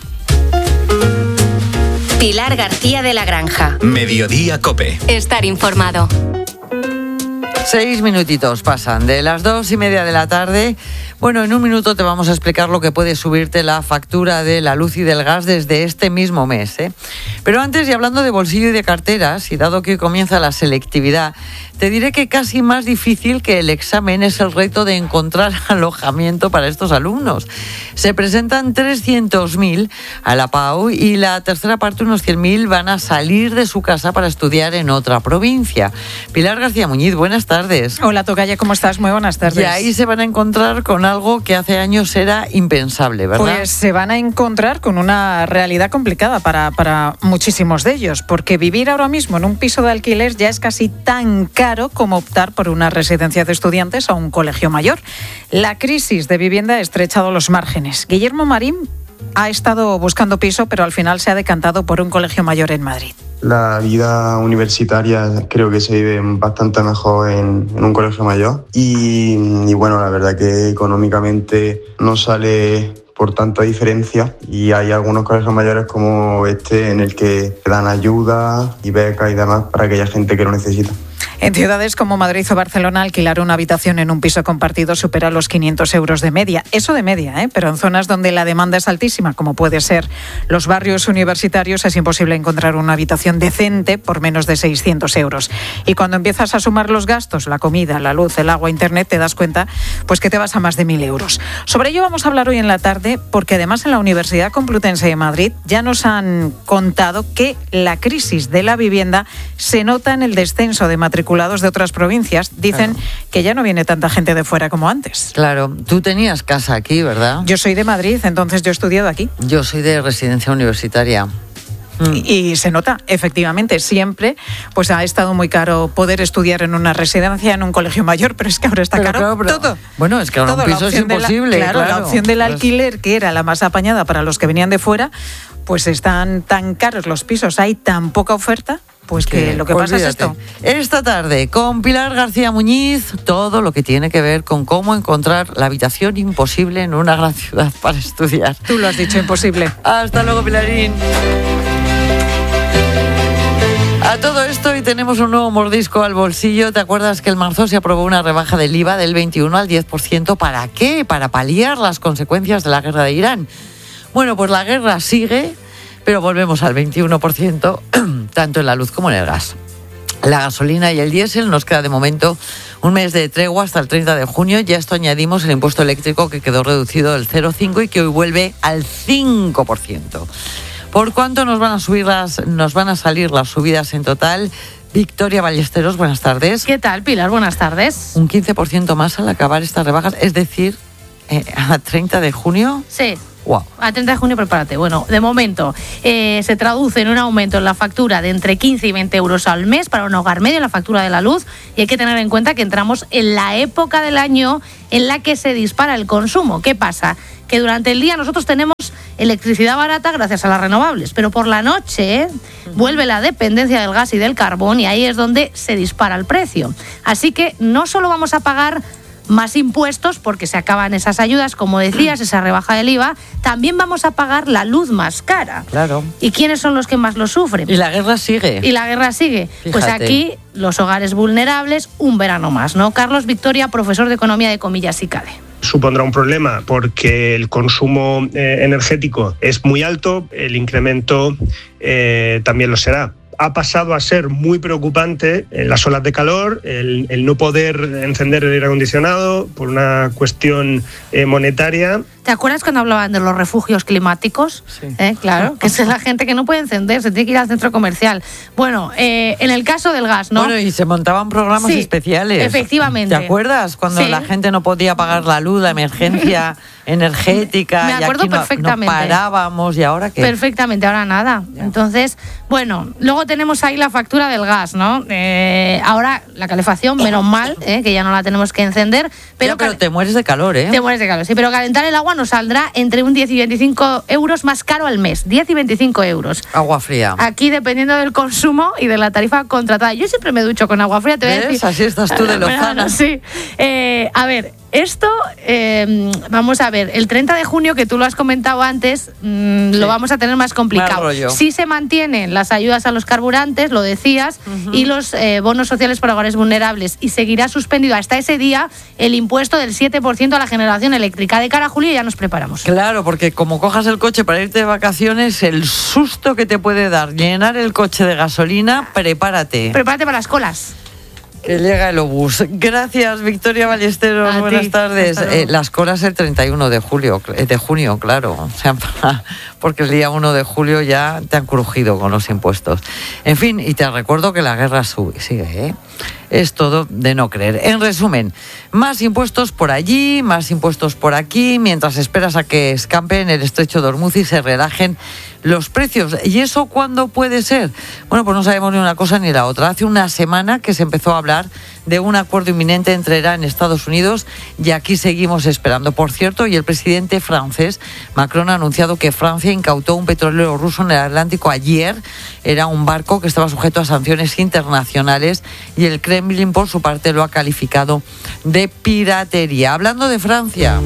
Pilar García de la Granja.
Mediodía COPE.
Estar informado.
Seis minutitos pasan de las dos y media de la tarde. Bueno, en un minuto te vamos a explicar lo que puede subirte la factura de la luz y del gas desde este mismo mes, ¿eh? Pero antes, y hablando de bolsillo y de carteras, y dado que hoy comienza la selectividad, te diré que casi más difícil que el examen es el reto de encontrar alojamiento para estos alumnos. Se presentan trescientos mil a la P A U y la tercera parte, unos cien mil, van a salir de su casa para estudiar en otra provincia. Pilar García Muñiz, buenas tardes.
Hola, Tocaya, ¿cómo estás? Muy buenas tardes.
Y ahí se van a encontrar con algo que hace años era impensable, ¿verdad?
Pues se van a encontrar con una realidad complicada para, para muchísimos de ellos, porque vivir ahora mismo en un piso de alquiler ya es casi tan caro como optar por una residencia de estudiantes o un colegio mayor. La crisis de vivienda ha estrechado los márgenes. Guillermo Marín ha estado buscando piso, pero al final se ha decantado por un colegio mayor en Madrid.
La vida universitaria creo que se vive bastante mejor en, en un colegio mayor y, y bueno, la verdad que económicamente no sale por tanta diferencia, y hay algunos colegios mayores como este en el que dan ayuda y becas y demás para aquella gente que lo necesita.
En ciudades como Madrid o Barcelona, alquilar una habitación en un piso compartido supera los quinientos euros de media. Eso de media, ¿eh? Pero en zonas donde la demanda es altísima, como puede ser los barrios universitarios, es imposible encontrar una habitación decente por menos de seiscientos euros. Y cuando empiezas a sumar los gastos, la comida, la luz, el agua, internet, te das cuenta pues que te vas a más de mil euros. Sobre ello vamos a hablar hoy en la tarde, porque además en la Universidad Complutense de Madrid ya nos han contado que la crisis de la vivienda se nota en el descenso de matrículas de otras provincias. Dicen claro. que ya no viene tanta gente de fuera como antes.
Claro, tú tenías casa aquí, ¿verdad?
Yo soy de Madrid, entonces yo he estudiado aquí.
Yo soy de residencia universitaria.
Mm. Y, y se nota, efectivamente, siempre pues ha estado muy caro poder estudiar en una residencia, en un colegio mayor, pero es que ahora está
pero,
caro
claro, pero,
todo.
Bueno, es que ahora todo, un piso es imposible.
La, claro,
claro,
la opción del
pues...
alquiler, que era la más apañada para los que venían de fuera, pues están tan caros los pisos, hay tan poca oferta. Pues que lo que pasa es esto.
Esta tarde, con Pilar García Muñiz, todo lo que tiene que ver con cómo encontrar la habitación imposible en una gran ciudad para estudiar.
Tú lo has dicho, imposible.
Hasta luego, Pilarín. A todo esto, y tenemos un nuevo mordisco al bolsillo. ¿Te acuerdas que en marzo se aprobó una rebaja del I V A del veintiuno al diez por ciento? ¿Para qué? Para paliar las consecuencias de la guerra de Irán. Bueno, pues la guerra sigue, pero volvemos al veintiuno por ciento, tanto en la luz como en el gas. La gasolina y el diésel nos queda de momento un mes de tregua hasta el treinta de junio. Ya esto añadimos el impuesto eléctrico, que quedó reducido del cero coma cinco y que hoy vuelve al cinco por ciento. ¿Por cuánto nos van a subir las, nos van a salir las subidas en total? Victoria Ballesteros, buenas tardes.
¿Qué tal, Pilar? Buenas tardes.
Un quince por ciento más al acabar estas rebajas, es decir, eh, a treinta de junio.
Sí.
Wow.
A treinta de junio, prepárate. Bueno, de momento eh, se traduce en un aumento en la factura de entre quince y veinte euros al mes para un hogar medio en la factura de la luz, y hay que tener en cuenta que entramos en la época del año en la que se dispara el consumo. ¿Qué pasa? Que durante el día nosotros tenemos electricidad barata gracias a las renovables, pero por la noche ¿eh? vuelve la dependencia del gas y del carbón, y ahí es donde se dispara el precio. Así que no solo vamos a pagar más impuestos porque se acaban esas ayudas, como decías, esa rebaja del I V A, también vamos a pagar la luz más cara.
Claro.
¿Y quiénes son los que más lo sufren?
Y la guerra sigue.
Y la guerra sigue.
Fíjate.
Pues aquí los hogares vulnerables, un verano más, ¿no? Carlos Victoria, profesor de Economía de Comillas y CADE.
Supondrá un problema porque el consumo eh, energético es muy alto, el incremento eh, también lo será. Ha pasado a ser muy preocupante en las olas de calor, el, el no poder encender el aire acondicionado por una cuestión eh, monetaria.
¿Te acuerdas cuando hablaban de los refugios climáticos?
Sí.
¿Eh? Claro, que es la gente que no puede encender, se tiene que ir al centro comercial. Bueno, eh, en el caso del gas, ¿no?
Bueno, y se montaban programas
sí,
especiales.
Efectivamente.
¿Te acuerdas? Cuando
sí.
la gente no podía pagar la luz, la emergencia energética.
Me acuerdo
y aquí no,
perfectamente.
No parábamos, ¿y ahora qué?
Perfectamente, ahora nada. Ya. Entonces, bueno, luego tenemos ahí la factura del gas, ¿no? Eh, ahora la calefacción, menos mal, eh, que ya no la tenemos que encender. Pero,
ya, pero te mueres de calor, ¿eh?
Te mueres de calor, sí, pero calentar el agua nos saldrá entre un diez y veinticinco euros más caro al mes. diez y veinticinco euros.
Agua fría.
Aquí dependiendo del consumo y de la tarifa contratada. Yo siempre me ducho con agua fría, te voy a decir.
Así estás tú de lozana.
Sí. Eh, a ver, esto, eh, vamos a ver, el treinta de junio, que tú lo has comentado antes, mmm, sí. lo vamos a tener más complicado. Sí se mantienen las ayudas a los carburantes, lo decías, uh-huh. y los eh, bonos sociales para hogares vulnerables, y seguirá suspendido hasta ese día el impuesto del siete por ciento a la generación eléctrica. De cara a julio ya nos preparamos.
Claro, porque como cojas el coche para irte de vacaciones, el susto que te puede dar llenar el coche de gasolina, prepárate.
Prepárate para las colas.
Que llega el obús. Gracias, Victoria Ballesteros.
A
Buenas
ti.
tardes. Eh, las colas el treinta y uno de julio, de junio, claro. O sea, porque el día uno de julio ya te han crujido con los impuestos. En fin, y te recuerdo que la guerra sube, sigue, ¿eh? Es todo de no creer. En resumen, más impuestos por allí, más impuestos por aquí, mientras esperas a que escampen el estrecho de Hormuz y se relajen los precios. ¿Y eso cuándo puede ser? Bueno, pues no sabemos ni una cosa ni la otra. Hace una semana que se empezó a hablar de un acuerdo inminente entre Irán y Estados Unidos, y aquí seguimos esperando. Por cierto, y el presidente francés, Macron, ha anunciado que Francia incautó un petrolero ruso en el Atlántico ayer. Era un barco que estaba sujeto a sanciones internacionales, y el Kremlin, por su parte, lo ha calificado de piratería. Hablando de Francia...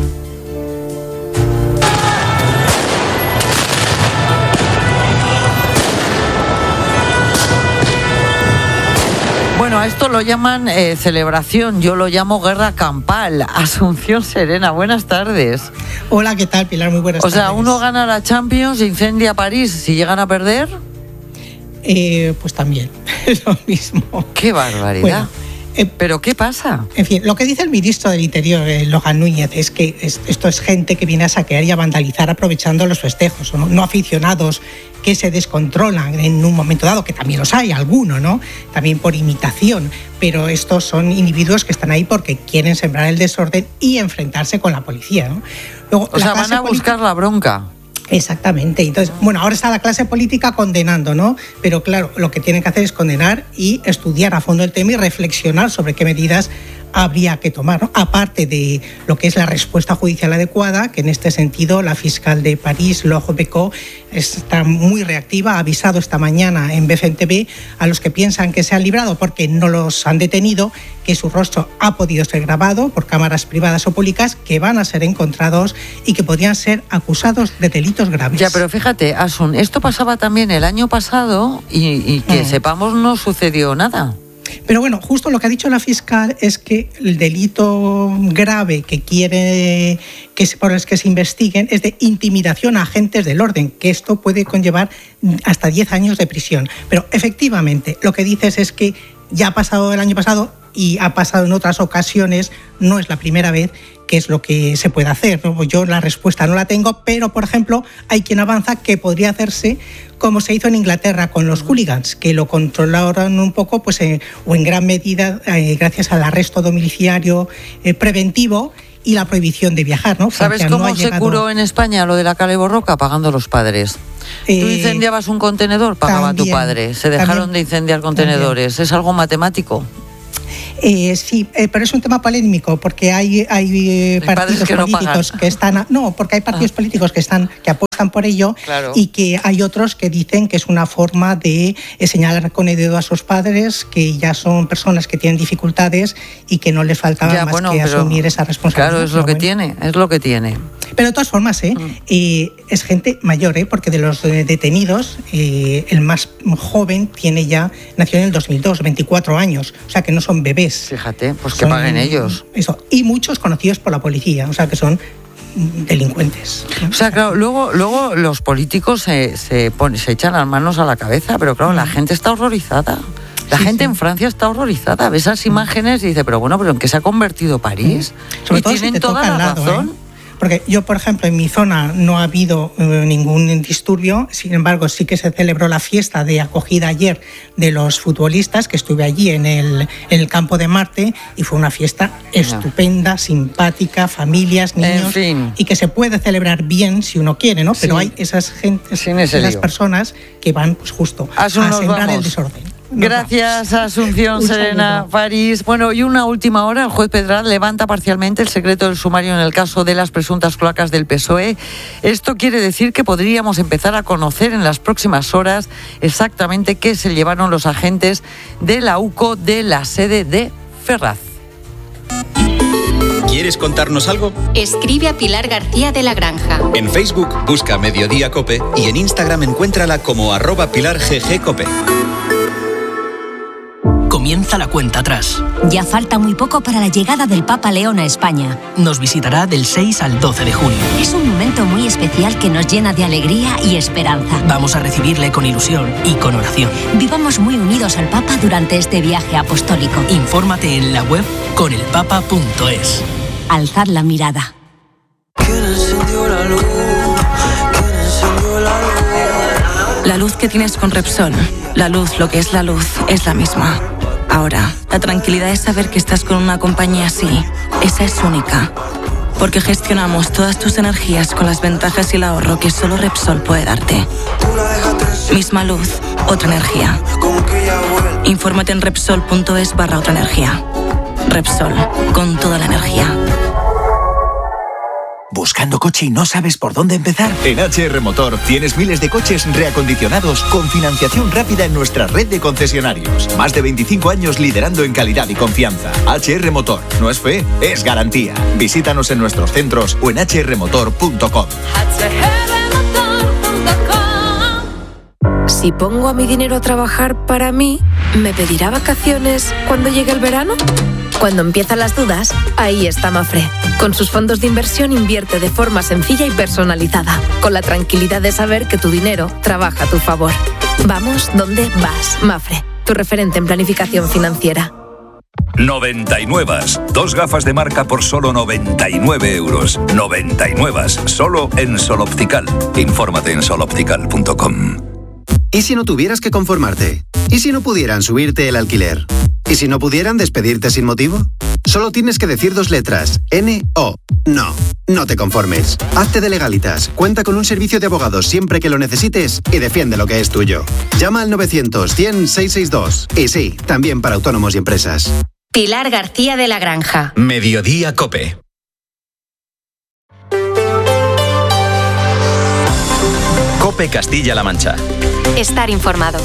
Bueno, a esto lo llaman eh, celebración, yo lo llamo guerra campal. Asunción Serena, buenas tardes.
Hola, ¿qué tal, Pilar? Muy buenas
tardes. O sea,
tardes.
uno gana la Champions, incendia París, si llegan a perder...
Eh, pues también, es lo mismo.
¡Qué barbaridad! Bueno, eh, ¿Pero qué pasa?
En fin, lo que dice el ministro del Interior, eh, Logan Núñez, es que es, esto es gente que viene a saquear y a vandalizar aprovechando los festejos, ¿no? No aficionados que se descontrolan en un momento dado, que también los hay, alguno, ¿no? También por imitación, pero estos son individuos que están ahí porque quieren sembrar el desorden y enfrentarse con la policía, ¿no? Luego,
o sea, van a buscar política... la bronca.
Exactamente. Entonces, bueno, ahora está la clase política condenando, ¿no? Pero claro, lo que tienen que hacer es condenar y estudiar a fondo el tema y reflexionar sobre qué medidas habría que tomar, ¿no? Aparte de lo que es la respuesta judicial adecuada, que en este sentido la fiscal de París, Laure Becot, está muy reactiva, ha avisado esta mañana en B F M T V a los que piensan que se han librado porque no los han detenido, que su rostro ha podido ser grabado por cámaras privadas o públicas, que van a ser encontrados y que podrían ser acusados de delitos graves.
Ya, pero fíjate, Asun, esto pasaba también el año pasado y, y que mm. sepamos no sucedió nada.
Pero bueno, justo lo que ha dicho la fiscal es que el delito grave que quiere que se, por el que se investiguen es de intimidación a agentes del orden, que esto puede conllevar hasta diez años de prisión. Pero efectivamente, lo que dices es que ya ha pasado el año pasado y ha pasado en otras ocasiones, no es la primera vez, que es lo que se puede hacer, ¿no? Yo la respuesta no la tengo, pero, por ejemplo, hay quien avanza que podría hacerse como se hizo en Inglaterra con los hooligans, que lo controlaron un poco, pues, eh, o en gran medida, eh, gracias al arresto domiciliario eh, preventivo y la prohibición de viajar, ¿no?
¿Sabes Francia cómo no se llegado... curó en España lo de la Cale Borroca? Pagando los padres. Eh, Tú incendiabas un contenedor, pagaba también, tu padre. Se dejaron también, de incendiar contenedores. También. ¿Es algo matemático?
Eh, sí, eh, pero es un tema polémico porque hay, hay eh, partidos que políticos no que están, no, porque hay partidos ah. políticos que están que apuestan por ello, claro. Y que hay otros que dicen que es una forma de eh, señalar con el dedo a sus padres, que ya son personas que tienen dificultades y que no les faltaba ya, más bueno, que pero, asumir esa responsabilidad.
Claro, es lo que bueno. tiene, es lo que tiene.
Pero de todas formas, eh, mm. eh, es gente mayor, eh, porque de los eh, detenidos, eh, el más joven tiene ya, nació en el dos mil dos, veinticuatro años, o sea que no son bebés.
Fíjate, pues que son, paguen ellos.
Eso, y muchos conocidos por la policía, o sea que son delincuentes, ¿no?
O sea, claro, luego, luego los políticos se, se, ponen, se echan las manos a la cabeza, pero claro, mm. la gente está horrorizada. La sí, gente sí. en Francia está horrorizada. Ve esas imágenes y dice, pero bueno, ¿pero en qué se ha convertido París?
Mm. Sobre
y
todo
tienen
si te
toda
toca
la
al lado,
razón.
¿eh? Porque yo, por ejemplo, en mi zona no ha habido eh, ningún disturbio, sin embargo, sí que se celebró la fiesta de acogida ayer de los futbolistas, que estuve allí en el, en el campo de Marte, y fue una fiesta estupenda, no. simpática, familias, niños, en fin. Y que se puede celebrar bien si uno quiere, ¿no? Pero sí. hay esas gentes, esas lío. personas que van pues justo a, a sembrar vamos. el desorden.
Gracias, Asunción Serena París. Bueno, y una última hora, el juez Pedral levanta parcialmente el secreto del sumario en el caso de las presuntas cloacas del P S O E. Esto quiere decir que podríamos empezar a conocer en las próximas horas exactamente qué se llevaron los agentes de la U C O de la sede de Ferraz.
¿Quieres contarnos algo?
Escribe a Pilar García de la Granja.
En Facebook busca Mediodía Cope y en Instagram encuéntrala como arroba Pilar G G Cope.
Comienza la cuenta atrás.
Ya falta muy poco para la llegada del Papa León a España.
Nos visitará del seis al doce de junio.
Es un momento muy especial que nos llena de alegría y esperanza.
Vamos a recibirle con ilusión y con oración.
Vivamos muy unidos al Papa durante este viaje apostólico.
Infórmate en la web con el papa punto es.
Alzad la mirada.
¿Quién encendió la luz? ¿Quién encendió la luz?
La luz que tienes con Repsol. La luz, lo que es la luz, es la misma. Ahora, la tranquilidad es saber que estás con una compañía así. Esa es única. Porque gestionamos todas tus energías con las ventajas y el ahorro que solo Repsol puede darte. Misma luz, otra energía. Infórmate en Repsol punto es barra otra energía. Repsol, con toda la energía.
¿Buscando coche y no sabes por dónde empezar?
En H R Motor tienes miles de coches reacondicionados con financiación rápida en nuestra red de concesionarios. Más de veinticinco años liderando en calidad y confianza. H R Motor, no es fe, es garantía. Visítanos en nuestros centros o en h r motor punto com.
Si pongo a mi dinero a trabajar para mí, ¿me pedirá vacaciones cuando llegue el verano? Cuando empiezan las dudas, ahí está Mafre. Con sus fondos de inversión invierte de forma sencilla y personalizada, con la tranquilidad de saber que tu dinero trabaja a tu favor. Vamos donde vas, Mafre, tu referente en planificación financiera.
noventa y nueve. Dos gafas de marca por solo noventa y nueve euros. noventa y nueve. Solo en Sol Optical. Infórmate en sol optical punto com.
¿Y si no tuvieras que conformarte? ¿Y si no pudieran subirte el alquiler? ¿Y si no pudieran despedirte sin motivo? Solo tienes que decir dos letras, N O. No, no te conformes. Hazte de Legalitas, cuenta con un servicio de abogados siempre que lo necesites y defiende lo que es tuyo. Llama al novecientos, cien, seiscientos sesenta y dos. Y sí, también para autónomos y empresas.
Pilar García de la Granja.
Mediodía COPE. COPE Castilla-La Mancha.
Estar informado.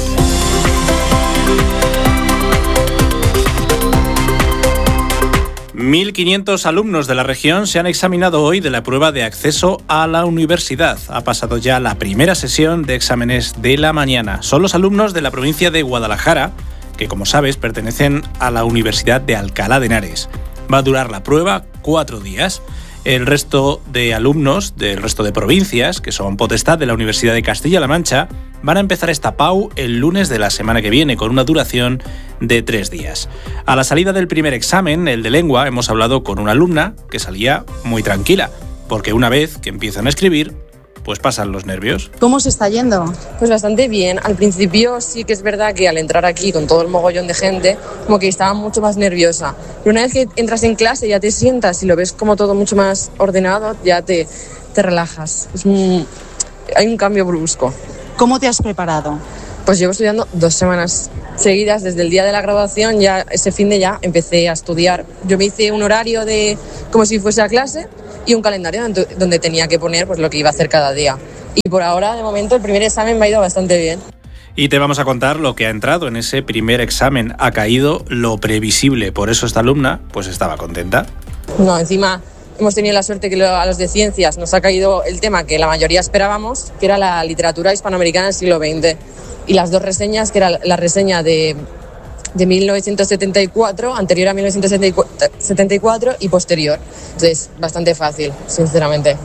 mil quinientos alumnos de la región se han examinado hoy de la prueba de acceso a la universidad. Ha pasado ya la primera sesión de exámenes de la mañana. Son los alumnos de la provincia de Guadalajara, que como sabes pertenecen a la Universidad de Alcalá de Henares. Va a durar la prueba cuatro días. El resto de alumnos del resto de provincias, que son potestad de la Universidad de Castilla-La Mancha, van a empezar esta P A U el lunes de la semana que viene, con una duración de tres días. A la salida del primer examen, el de lengua, hemos hablado con una alumna que salía muy tranquila, porque una vez que empiezan a escribir, pues pasan los nervios.
¿Cómo se está yendo?
Pues bastante bien. Al principio sí que es verdad que al entrar aquí con todo el mogollón de gente, como que estaba mucho más nerviosa. Pero una vez que entras en clase, ya te sientas y lo ves como todo mucho más ordenado, ya te, te relajas. Es un, hay un cambio brusco.
¿Cómo te has preparado?
Pues llevo estudiando dos semanas seguidas. Desde el día de la graduación, ya ese fin de ya empecé a estudiar. Yo me hice un horario de como si fuese a clase y un calendario donde tenía que poner pues lo que iba a hacer cada día. Y por ahora, de momento, el primer examen me ha ido bastante bien.
Y te vamos a contar lo que ha entrado en ese primer examen. Ha caído lo previsible, por eso esta alumna pues estaba contenta.
No, encima hemos tenido la suerte que a los de ciencias nos ha caído el tema que la mayoría esperábamos, que era la literatura hispanoamericana del siglo veinte. Y las dos reseñas, que era la reseña de... de mil novecientos setenta y cuatro, anterior a mil novecientos setenta y cuatro y posterior. Entonces, bastante fácil, sinceramente.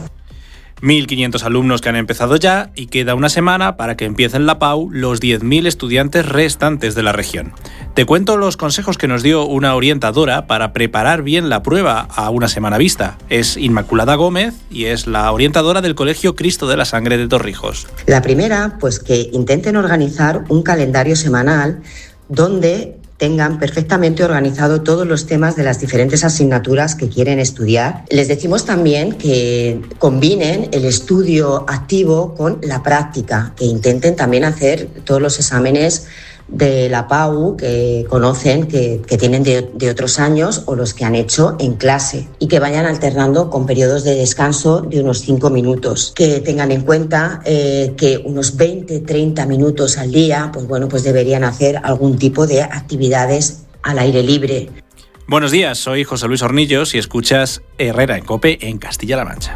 mil quinientos alumnos que han empezado ya y queda una semana para que empiecen la P A U los diez mil estudiantes restantes de la región. Te cuento los consejos que nos dio una orientadora para preparar bien la prueba a una semana vista. Es Inmaculada Gómez y es la orientadora del Colegio Cristo de la Sangre de Torrijos.
La primera, pues que intenten organizar un calendario semanal donde tengan perfectamente organizado todos los temas de las diferentes asignaturas que quieren estudiar. Les decimos también que combinen el estudio activo con la práctica, que intenten también hacer todos los exámenes de la P A U que conocen, que, que tienen de, de otros años o los que han hecho en clase, y que vayan alternando con periodos de descanso de unos cinco minutos. Que tengan en cuenta eh, que unos veinte, treinta minutos al día, pues bueno, pues deberían hacer algún tipo de actividades al aire libre.
Buenos días, soy José Luis Hornillos y escuchas Herrera en COPE en Castilla-La Mancha.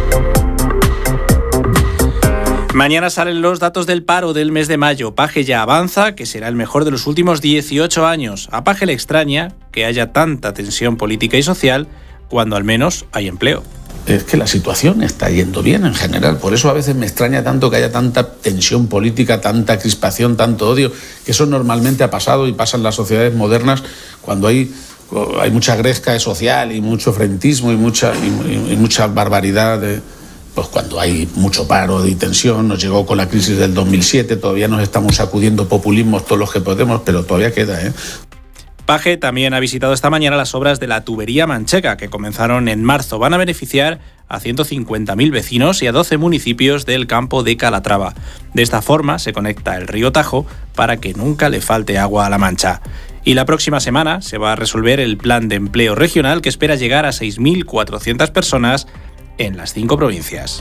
Mañana salen los datos del paro del mes de mayo. Paje ya avanza que será el mejor de los últimos dieciocho años. A Paje le extraña que haya tanta tensión política y social cuando al menos hay empleo.
Es que la situación está yendo bien en general. Por eso a veces me extraña tanto que haya tanta tensión política, tanta crispación, tanto odio, que eso normalmente ha pasado y pasa en las sociedades modernas cuando hay, hay mucha gresca social y mucho frentismo y mucha, y, y mucha barbaridad de... Pues cuando hay mucho paro y tensión, nos llegó con la crisis del dos mil siete, todavía nos estamos sacudiendo populismos todos los que podemos, pero todavía queda, ¿eh?
Paje también ha visitado esta mañana las obras de la tubería manchega, que comenzaron en marzo. Van a beneficiar a ciento cincuenta mil vecinos y a doce municipios del campo de Calatrava. De esta forma se conecta el río Tajo para que nunca le falte agua a La Mancha. Y la próxima semana se va a resolver el plan de empleo regional que espera llegar a seis mil cuatrocientas personas en las cinco provincias.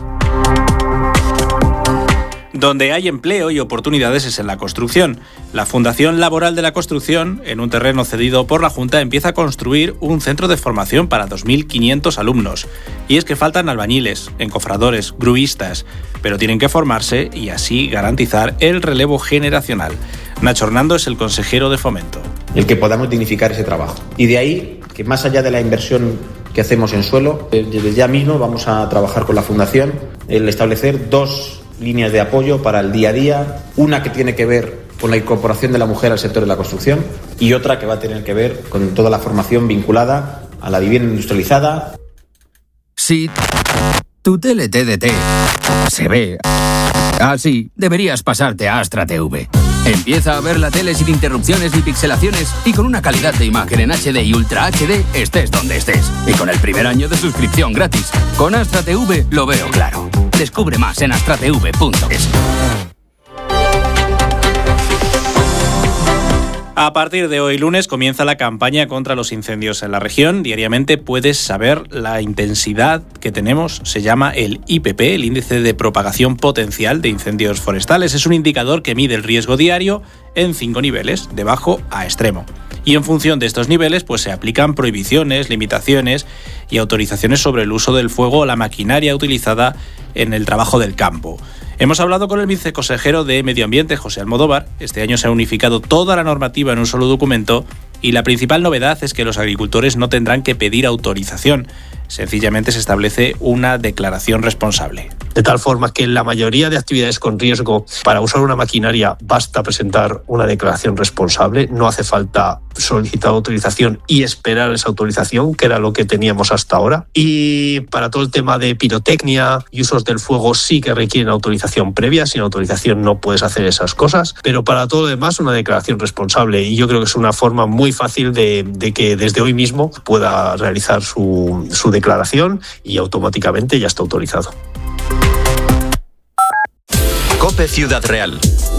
Donde hay empleo y oportunidades es en la construcción. La Fundación Laboral de la Construcción, en un terreno cedido por la Junta, empieza a construir un centro de formación para dos mil quinientos alumnos. Y es que faltan albañiles, encofradores, gruistas, pero tienen que formarse y así garantizar el relevo generacional. Nacho Hernando es el consejero de Fomento.
El que podamos dignificar ese trabajo. Y de ahí que más allá de la inversión que hacemos en suelo, desde ya mismo vamos a trabajar con la Fundación el establecer dos líneas de apoyo para el día a día, una que tiene que ver con la incorporación de la mujer al sector de la construcción y otra que va a tener que ver con toda la formación vinculada a la vivienda industrializada.
Si tu tele T D T se ve así, deberías pasarte a Astra T V. Empieza a ver la tele sin interrupciones ni pixelaciones y con una calidad de imagen en H D y Ultra H D estés donde estés. Y con el primer año de suscripción gratis. Con Astra T V lo veo claro. Descubre más en astra t v punto es.
A partir de hoy lunes comienza la campaña contra los incendios en la región. Diariamente puedes saber la intensidad que tenemos. Se llama el I P P, el Índice de Propagación Potencial de Incendios Forestales. Es un indicador que mide el riesgo diario en cinco niveles, de bajo a extremo. Y en función de estos niveles, pues se aplican prohibiciones, limitaciones y autorizaciones sobre el uso del fuego o la maquinaria utilizada en el trabajo del campo. Hemos hablado con el viceconsejero de Medio Ambiente, José Almodóvar. Este año se ha unificado toda la normativa en un solo documento y la principal novedad es que los agricultores no tendrán que pedir autorización. Sencillamente se establece una declaración responsable.
De tal forma que en la mayoría de actividades con riesgo, para usar una maquinaria basta presentar una declaración responsable, no hace falta solicitar autorización y esperar esa autorización, que era lo que teníamos hasta ahora. Y para todo el tema de pirotecnia y usos del fuego sí que requieren autorización previa, sin autorización no puedes hacer esas cosas, pero para todo lo demás una declaración responsable, y yo creo que es una forma muy fácil de, de que desde hoy mismo pueda realizar su, su declaración y automáticamente ya está autorizado.
COPE Ciudad Real.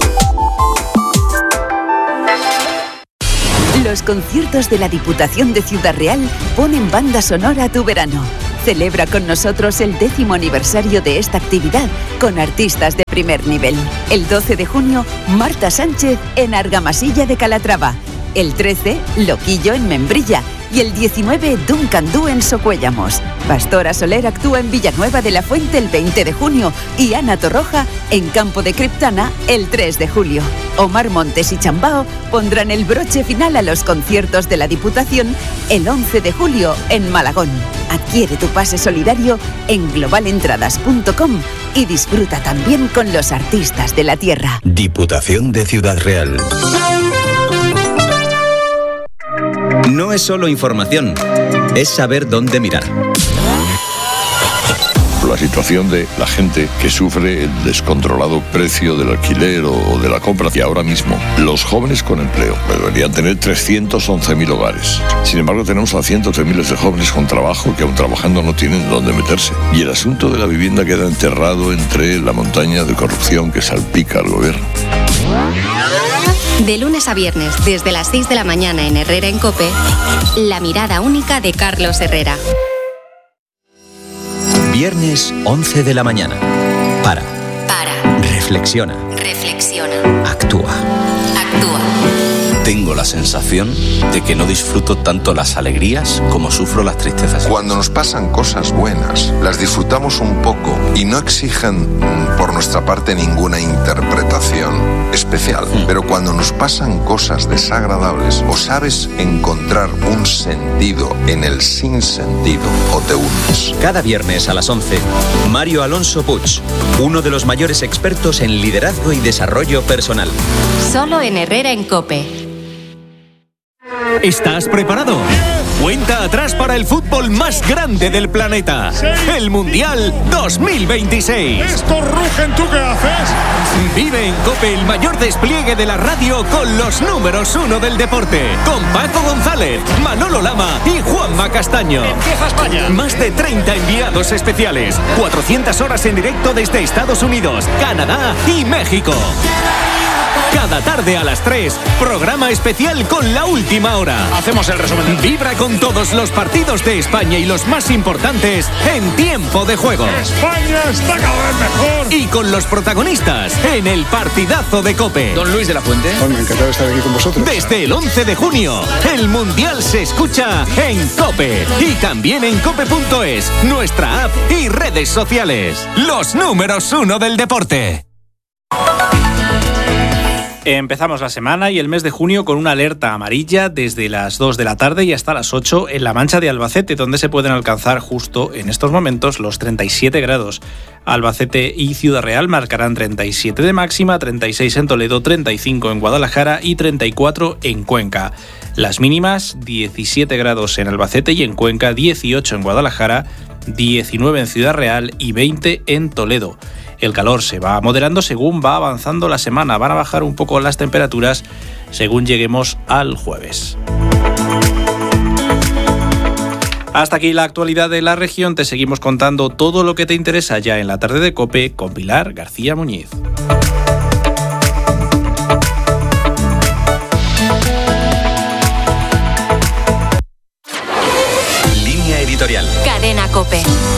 Los conciertos de la Diputación de Ciudad Real ponen banda sonora a tu verano. Celebra con nosotros el décimo aniversario de esta actividad con artistas de primer nivel. El doce de junio, Marta Sánchez en Argamasilla de Calatrava. El trece, Loquillo en Membrilla. Y el diecinueve, Duncan Du en Socuéllamos. Pastora Soler actúa en Villanueva de la Fuente el veinte de junio y Ana Torroja en Campo de Criptana el tres de julio. Omar Montes y Chambao pondrán el broche final a los conciertos de la Diputación el once de julio en Malagón. Adquiere tu pase solidario en global entradas punto com y disfruta también con los artistas de la tierra.
Diputación de Ciudad Real. No es solo información, es saber dónde mirar.
La situación de la gente que sufre el descontrolado precio del alquiler o de la compra, y ahora mismo los jóvenes con empleo deberían tener trescientos once mil hogares. Sin embargo, tenemos a cientos de miles de jóvenes con trabajo que aún trabajando no tienen dónde meterse. Y el asunto de la vivienda queda enterrado entre la montaña de corrupción que salpica al gobierno.
De lunes a viernes, desde las seis de la mañana en Herrera en COPE, la mirada única de Carlos Herrera.
Viernes once de la mañana. Para.
Para.
Reflexiona.
Reflexiona.
Actúa.
Actúa.
Tengo la sensación de que no disfruto tanto las alegrías como sufro las tristezas.
Cuando nos pasan cosas buenas, las disfrutamos un poco y no exigen por nuestra parte ninguna interpretación especial. Mm. Pero cuando nos pasan cosas desagradables, o sabes encontrar un sentido en el sinsentido o te hundes.
Cada viernes a las once, Mario Alonso Puig, uno de los mayores expertos en liderazgo y desarrollo personal.
Solo en Herrera en COPE.
¿Estás preparado? Cuenta atrás para el fútbol más grande del planeta. El Mundial dos mil veintiséis.
¡Estos rugen! ¿Tú qué haces?
Vive en COPE el mayor despliegue de la radio con los números uno del deporte. Con Paco González, Manolo Lama y Juanma Castaño.
¡Empieza España!
Más de treinta enviados especiales. cuatrocientas horas en directo desde Estados Unidos, Canadá y México. Cada tarde a las tres, programa especial con la última hora.
Hacemos el resumen.
Vibra con todos los partidos de España y los más importantes en tiempo de juego.
España está cada vez mejor.
Y con los protagonistas en el partidazo de COPE.
Don Luis de la Fuente.
Bueno, encantado de estar aquí con vosotros.
Desde el once de junio, el Mundial se escucha en COPE. Y también en cope punto es, nuestra app y redes sociales. Los números uno del deporte.
Empezamos la semana y el mes de junio con una alerta amarilla desde las dos de la tarde y hasta las ocho en la Mancha de Albacete, donde se pueden alcanzar justo en estos momentos los treinta y siete grados. Albacete y Ciudad Real marcarán treinta y siete de máxima, treinta y seis en Toledo, treinta y cinco en Guadalajara y treinta y cuatro en Cuenca. Las mínimas, diecisiete grados en Albacete y en Cuenca, dieciocho en Guadalajara, diecinueve en Ciudad Real y veinte en Toledo. El calor se va moderando según va avanzando la semana. Van a bajar un poco las temperaturas según lleguemos al jueves. Hasta aquí la actualidad de la región. Te seguimos contando todo lo que te interesa ya en la tarde de COPE con Pilar García Muñiz.
editorial.
Cadena COPE.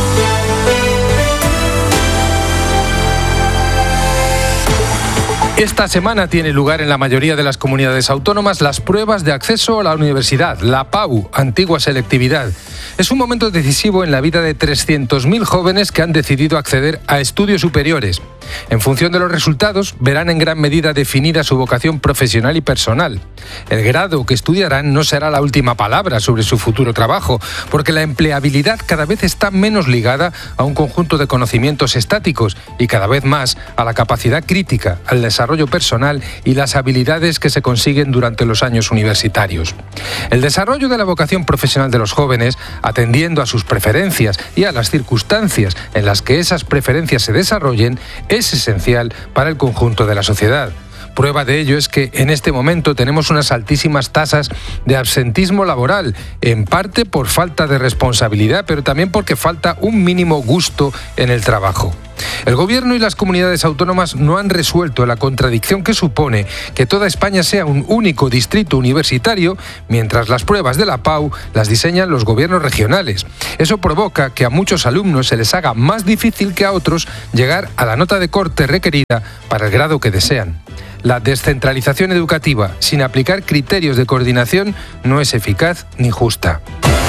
Esta semana tiene lugar en la mayoría de las comunidades autónomas las pruebas de acceso a la universidad, la P A U, antigua selectividad. Es un momento decisivo en la vida de trescientos mil jóvenes que han decidido acceder a estudios superiores. En función de los resultados, verán en gran medida definida su vocación profesional y personal. El grado que estudiarán no será la última palabra sobre su futuro trabajo, porque la empleabilidad cada vez está menos ligada a un conjunto de conocimientos estáticos y cada vez más a la capacidad crítica, al desarrollo personal y las habilidades que se consiguen durante los años universitarios. El desarrollo de la vocación profesional de los jóvenes, atendiendo a sus preferencias y a las circunstancias en las que esas preferencias se desarrollen, es esencial para el conjunto de la sociedad. Prueba de ello es que en este momento tenemos unas altísimas tasas de absentismo laboral, en parte por falta de responsabilidad, pero también porque falta un mínimo gusto en el trabajo. El Gobierno y las comunidades autónomas no han resuelto la contradicción que supone que toda España sea un único distrito universitario, mientras las pruebas de la P A U las diseñan los gobiernos regionales. Eso provoca que a muchos alumnos se les haga más difícil que a otros llegar a la nota de corte requerida para el grado que desean. La descentralización educativa, sin aplicar criterios de coordinación, no es eficaz ni justa.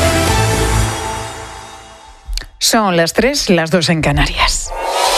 Son las tres, las dos en Canarias.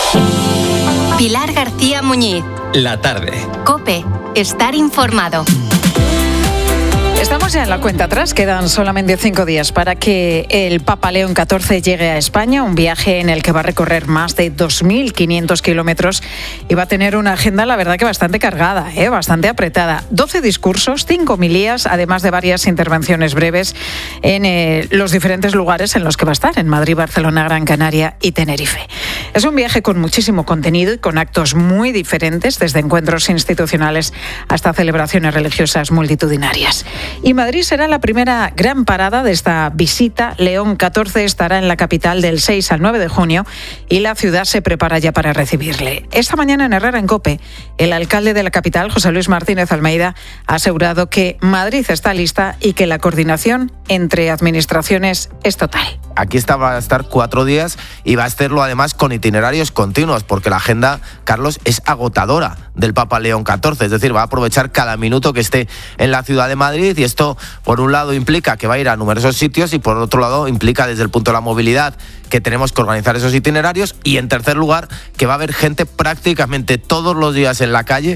Pilar García Muñiz.
La tarde.
COPE. Estar informado.
Estamos ya en la cuenta atrás, quedan solamente cinco días para que el Papa León catorce llegue a España, un viaje en el que va a recorrer más de dos mil quinientos kilómetros y va a tener una agenda, la verdad que bastante cargada, ¿eh? bastante apretada. doce discursos, cinco homilías, además de varias intervenciones breves en eh, los diferentes lugares en los que va a estar, en Madrid, Barcelona, Gran Canaria y Tenerife. Es un viaje con muchísimo contenido y con actos muy diferentes, desde encuentros institucionales hasta celebraciones religiosas multitudinarias. Y Madrid será la primera gran parada de esta visita. León catorce estará en la capital del seis al nueve de junio y la ciudad se prepara ya para recibirle. Esta mañana en Herrera en COPE, el alcalde de la capital, José Luis Martínez Almeida, ha asegurado que Madrid está lista y que la coordinación entre administraciones es total.
Aquí está, va a estar cuatro días y va a hacerlo además con itinerarios continuos, porque la agenda, Carlos, es agotadora del Papa León catorce, es decir, va a aprovechar cada minuto que esté en la ciudad de Madrid, y esto, por un lado, implica que va a ir a numerosos sitios y por otro lado implica, desde el punto de la movilidad, que tenemos que organizar esos itinerarios, y en tercer lugar, que va a haber gente prácticamente todos los días en la calle.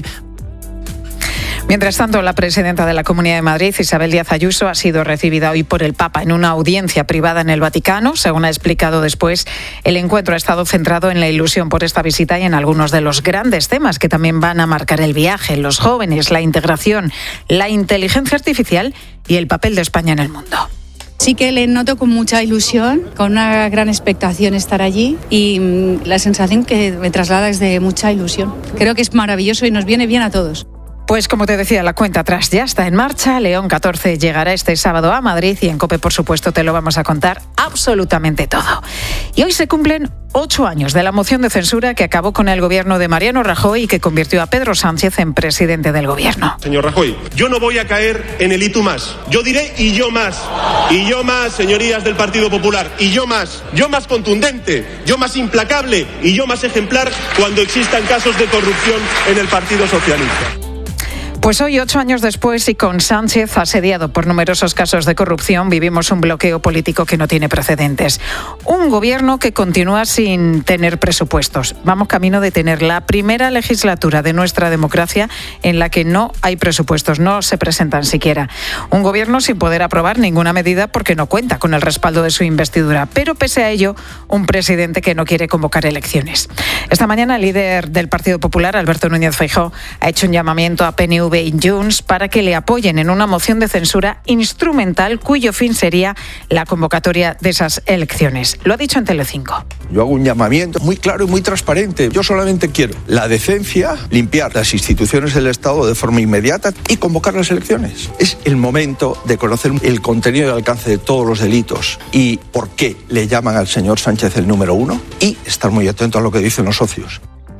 Mientras tanto, la presidenta de la Comunidad de Madrid, Isabel Díaz Ayuso, ha sido recibida hoy por el Papa en una audiencia privada en el Vaticano. Según ha explicado después, el encuentro ha estado centrado en la ilusión por esta visita y en algunos de los grandes temas que también van a marcar el viaje: los jóvenes, la integración, la inteligencia artificial y el papel de España en el mundo.
Sí que le noto con mucha ilusión, con una gran expectación estar allí, y la sensación que me traslada es de mucha ilusión. Creo que es maravilloso y nos viene bien a todos.
Pues como te decía, la cuenta atrás ya está en marcha. León catorce llegará este sábado a Madrid y en COPE, por supuesto, te lo vamos a contar absolutamente todo. Y hoy se cumplen ocho años de la moción de censura que acabó con el gobierno de Mariano Rajoy y que convirtió a Pedro Sánchez en presidente del gobierno.
Señor Rajoy, yo no voy a caer en el y tú más. Yo diré y yo más. Y yo más, señorías del Partido Popular. Y yo más. Yo más contundente. Yo más implacable. Y yo más ejemplar cuando existan casos de corrupción en el Partido Socialista.
Pues hoy, ocho años después y con Sánchez asediado por numerosos casos de corrupción, vivimos un bloqueo político que no tiene precedentes. Un gobierno que continúa sin tener presupuestos. Vamos camino de tener la primera legislatura de nuestra democracia en la que no hay presupuestos, no se presentan siquiera. Un gobierno sin poder aprobar ninguna medida porque no cuenta con el respaldo de su investidura. Pero pese a ello, un presidente que no quiere convocar elecciones. Esta mañana el líder del Partido Popular, Alberto Núñez Feijóo, ha hecho un llamamiento a P N V y Junts para que le apoyen en una moción de censura instrumental cuyo fin sería la convocatoria de esas elecciones. Lo ha dicho en Telecinco.
Yo hago un llamamiento muy claro y muy transparente. Yo solamente quiero la decencia, limpiar las instituciones del Estado de forma inmediata y convocar las elecciones. Es el momento de conocer el contenido y el alcance de todos los delitos y por qué le llaman al señor Sánchez el número uno, y estar muy atento a lo que dicen los socios.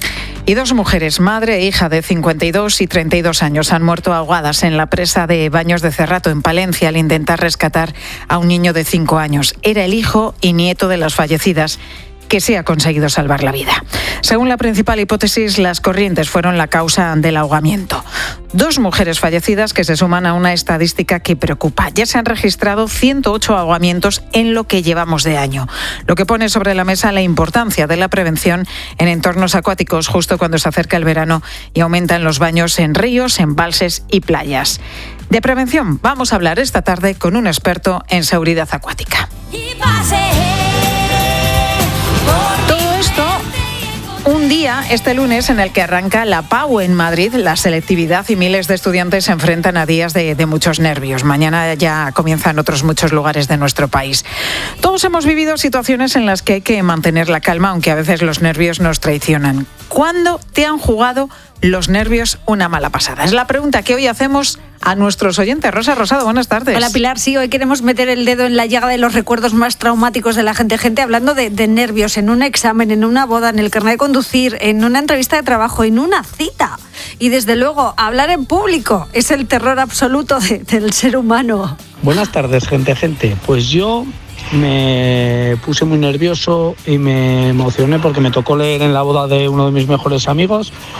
Y dos mujeres, madre e hija de cincuenta y dos y treinta y dos años, han muerto ahogadas en la presa de Baños de Cerrato, en Palencia, al intentar rescatar a un niño de cinco años. Era el hijo y nieto de las fallecidas, que sí ha conseguido salvar la vida. Según la principal hipótesis, las corrientes fueron la causa del ahogamiento. Dos mujeres fallecidas que se suman a una estadística que preocupa. Ya se han registrado ciento ocho ahogamientos en lo que llevamos de año, lo que pone sobre la mesa la importancia de la prevención en entornos acuáticos justo cuando se acerca el verano y aumentan los baños en ríos, embalses y playas. De prevención vamos a hablar esta tarde con un experto en seguridad acuática. Todo esto un día, este lunes, en el que arranca la PAU en Madrid, la selectividad, y miles de estudiantes se enfrentan a días de, de muchos nervios. Mañana ya comienzan otros muchos lugares de nuestro país. Todos hemos vivido situaciones en las que hay que mantener la calma, aunque a veces los nervios nos traicionan. ¿Cuándo te han jugado los nervios una mala pasada? Es la pregunta que hoy hacemos a nuestros oyentes. Rosa Rosado, buenas tardes.
Hola Pilar, sí, hoy queremos meter el dedo en la llaga de los recuerdos más traumáticos de la gente. Gente hablando de, de nervios en un examen, en una boda, en el carnet de conducir, en una entrevista de trabajo, en una cita. Y desde luego, hablar en público es el terror absoluto de, del ser humano.
Buenas tardes, gente, gente. Pues yo me puse muy nervioso y me emocioné porque me tocó leer en la boda de uno de mis mejores amigos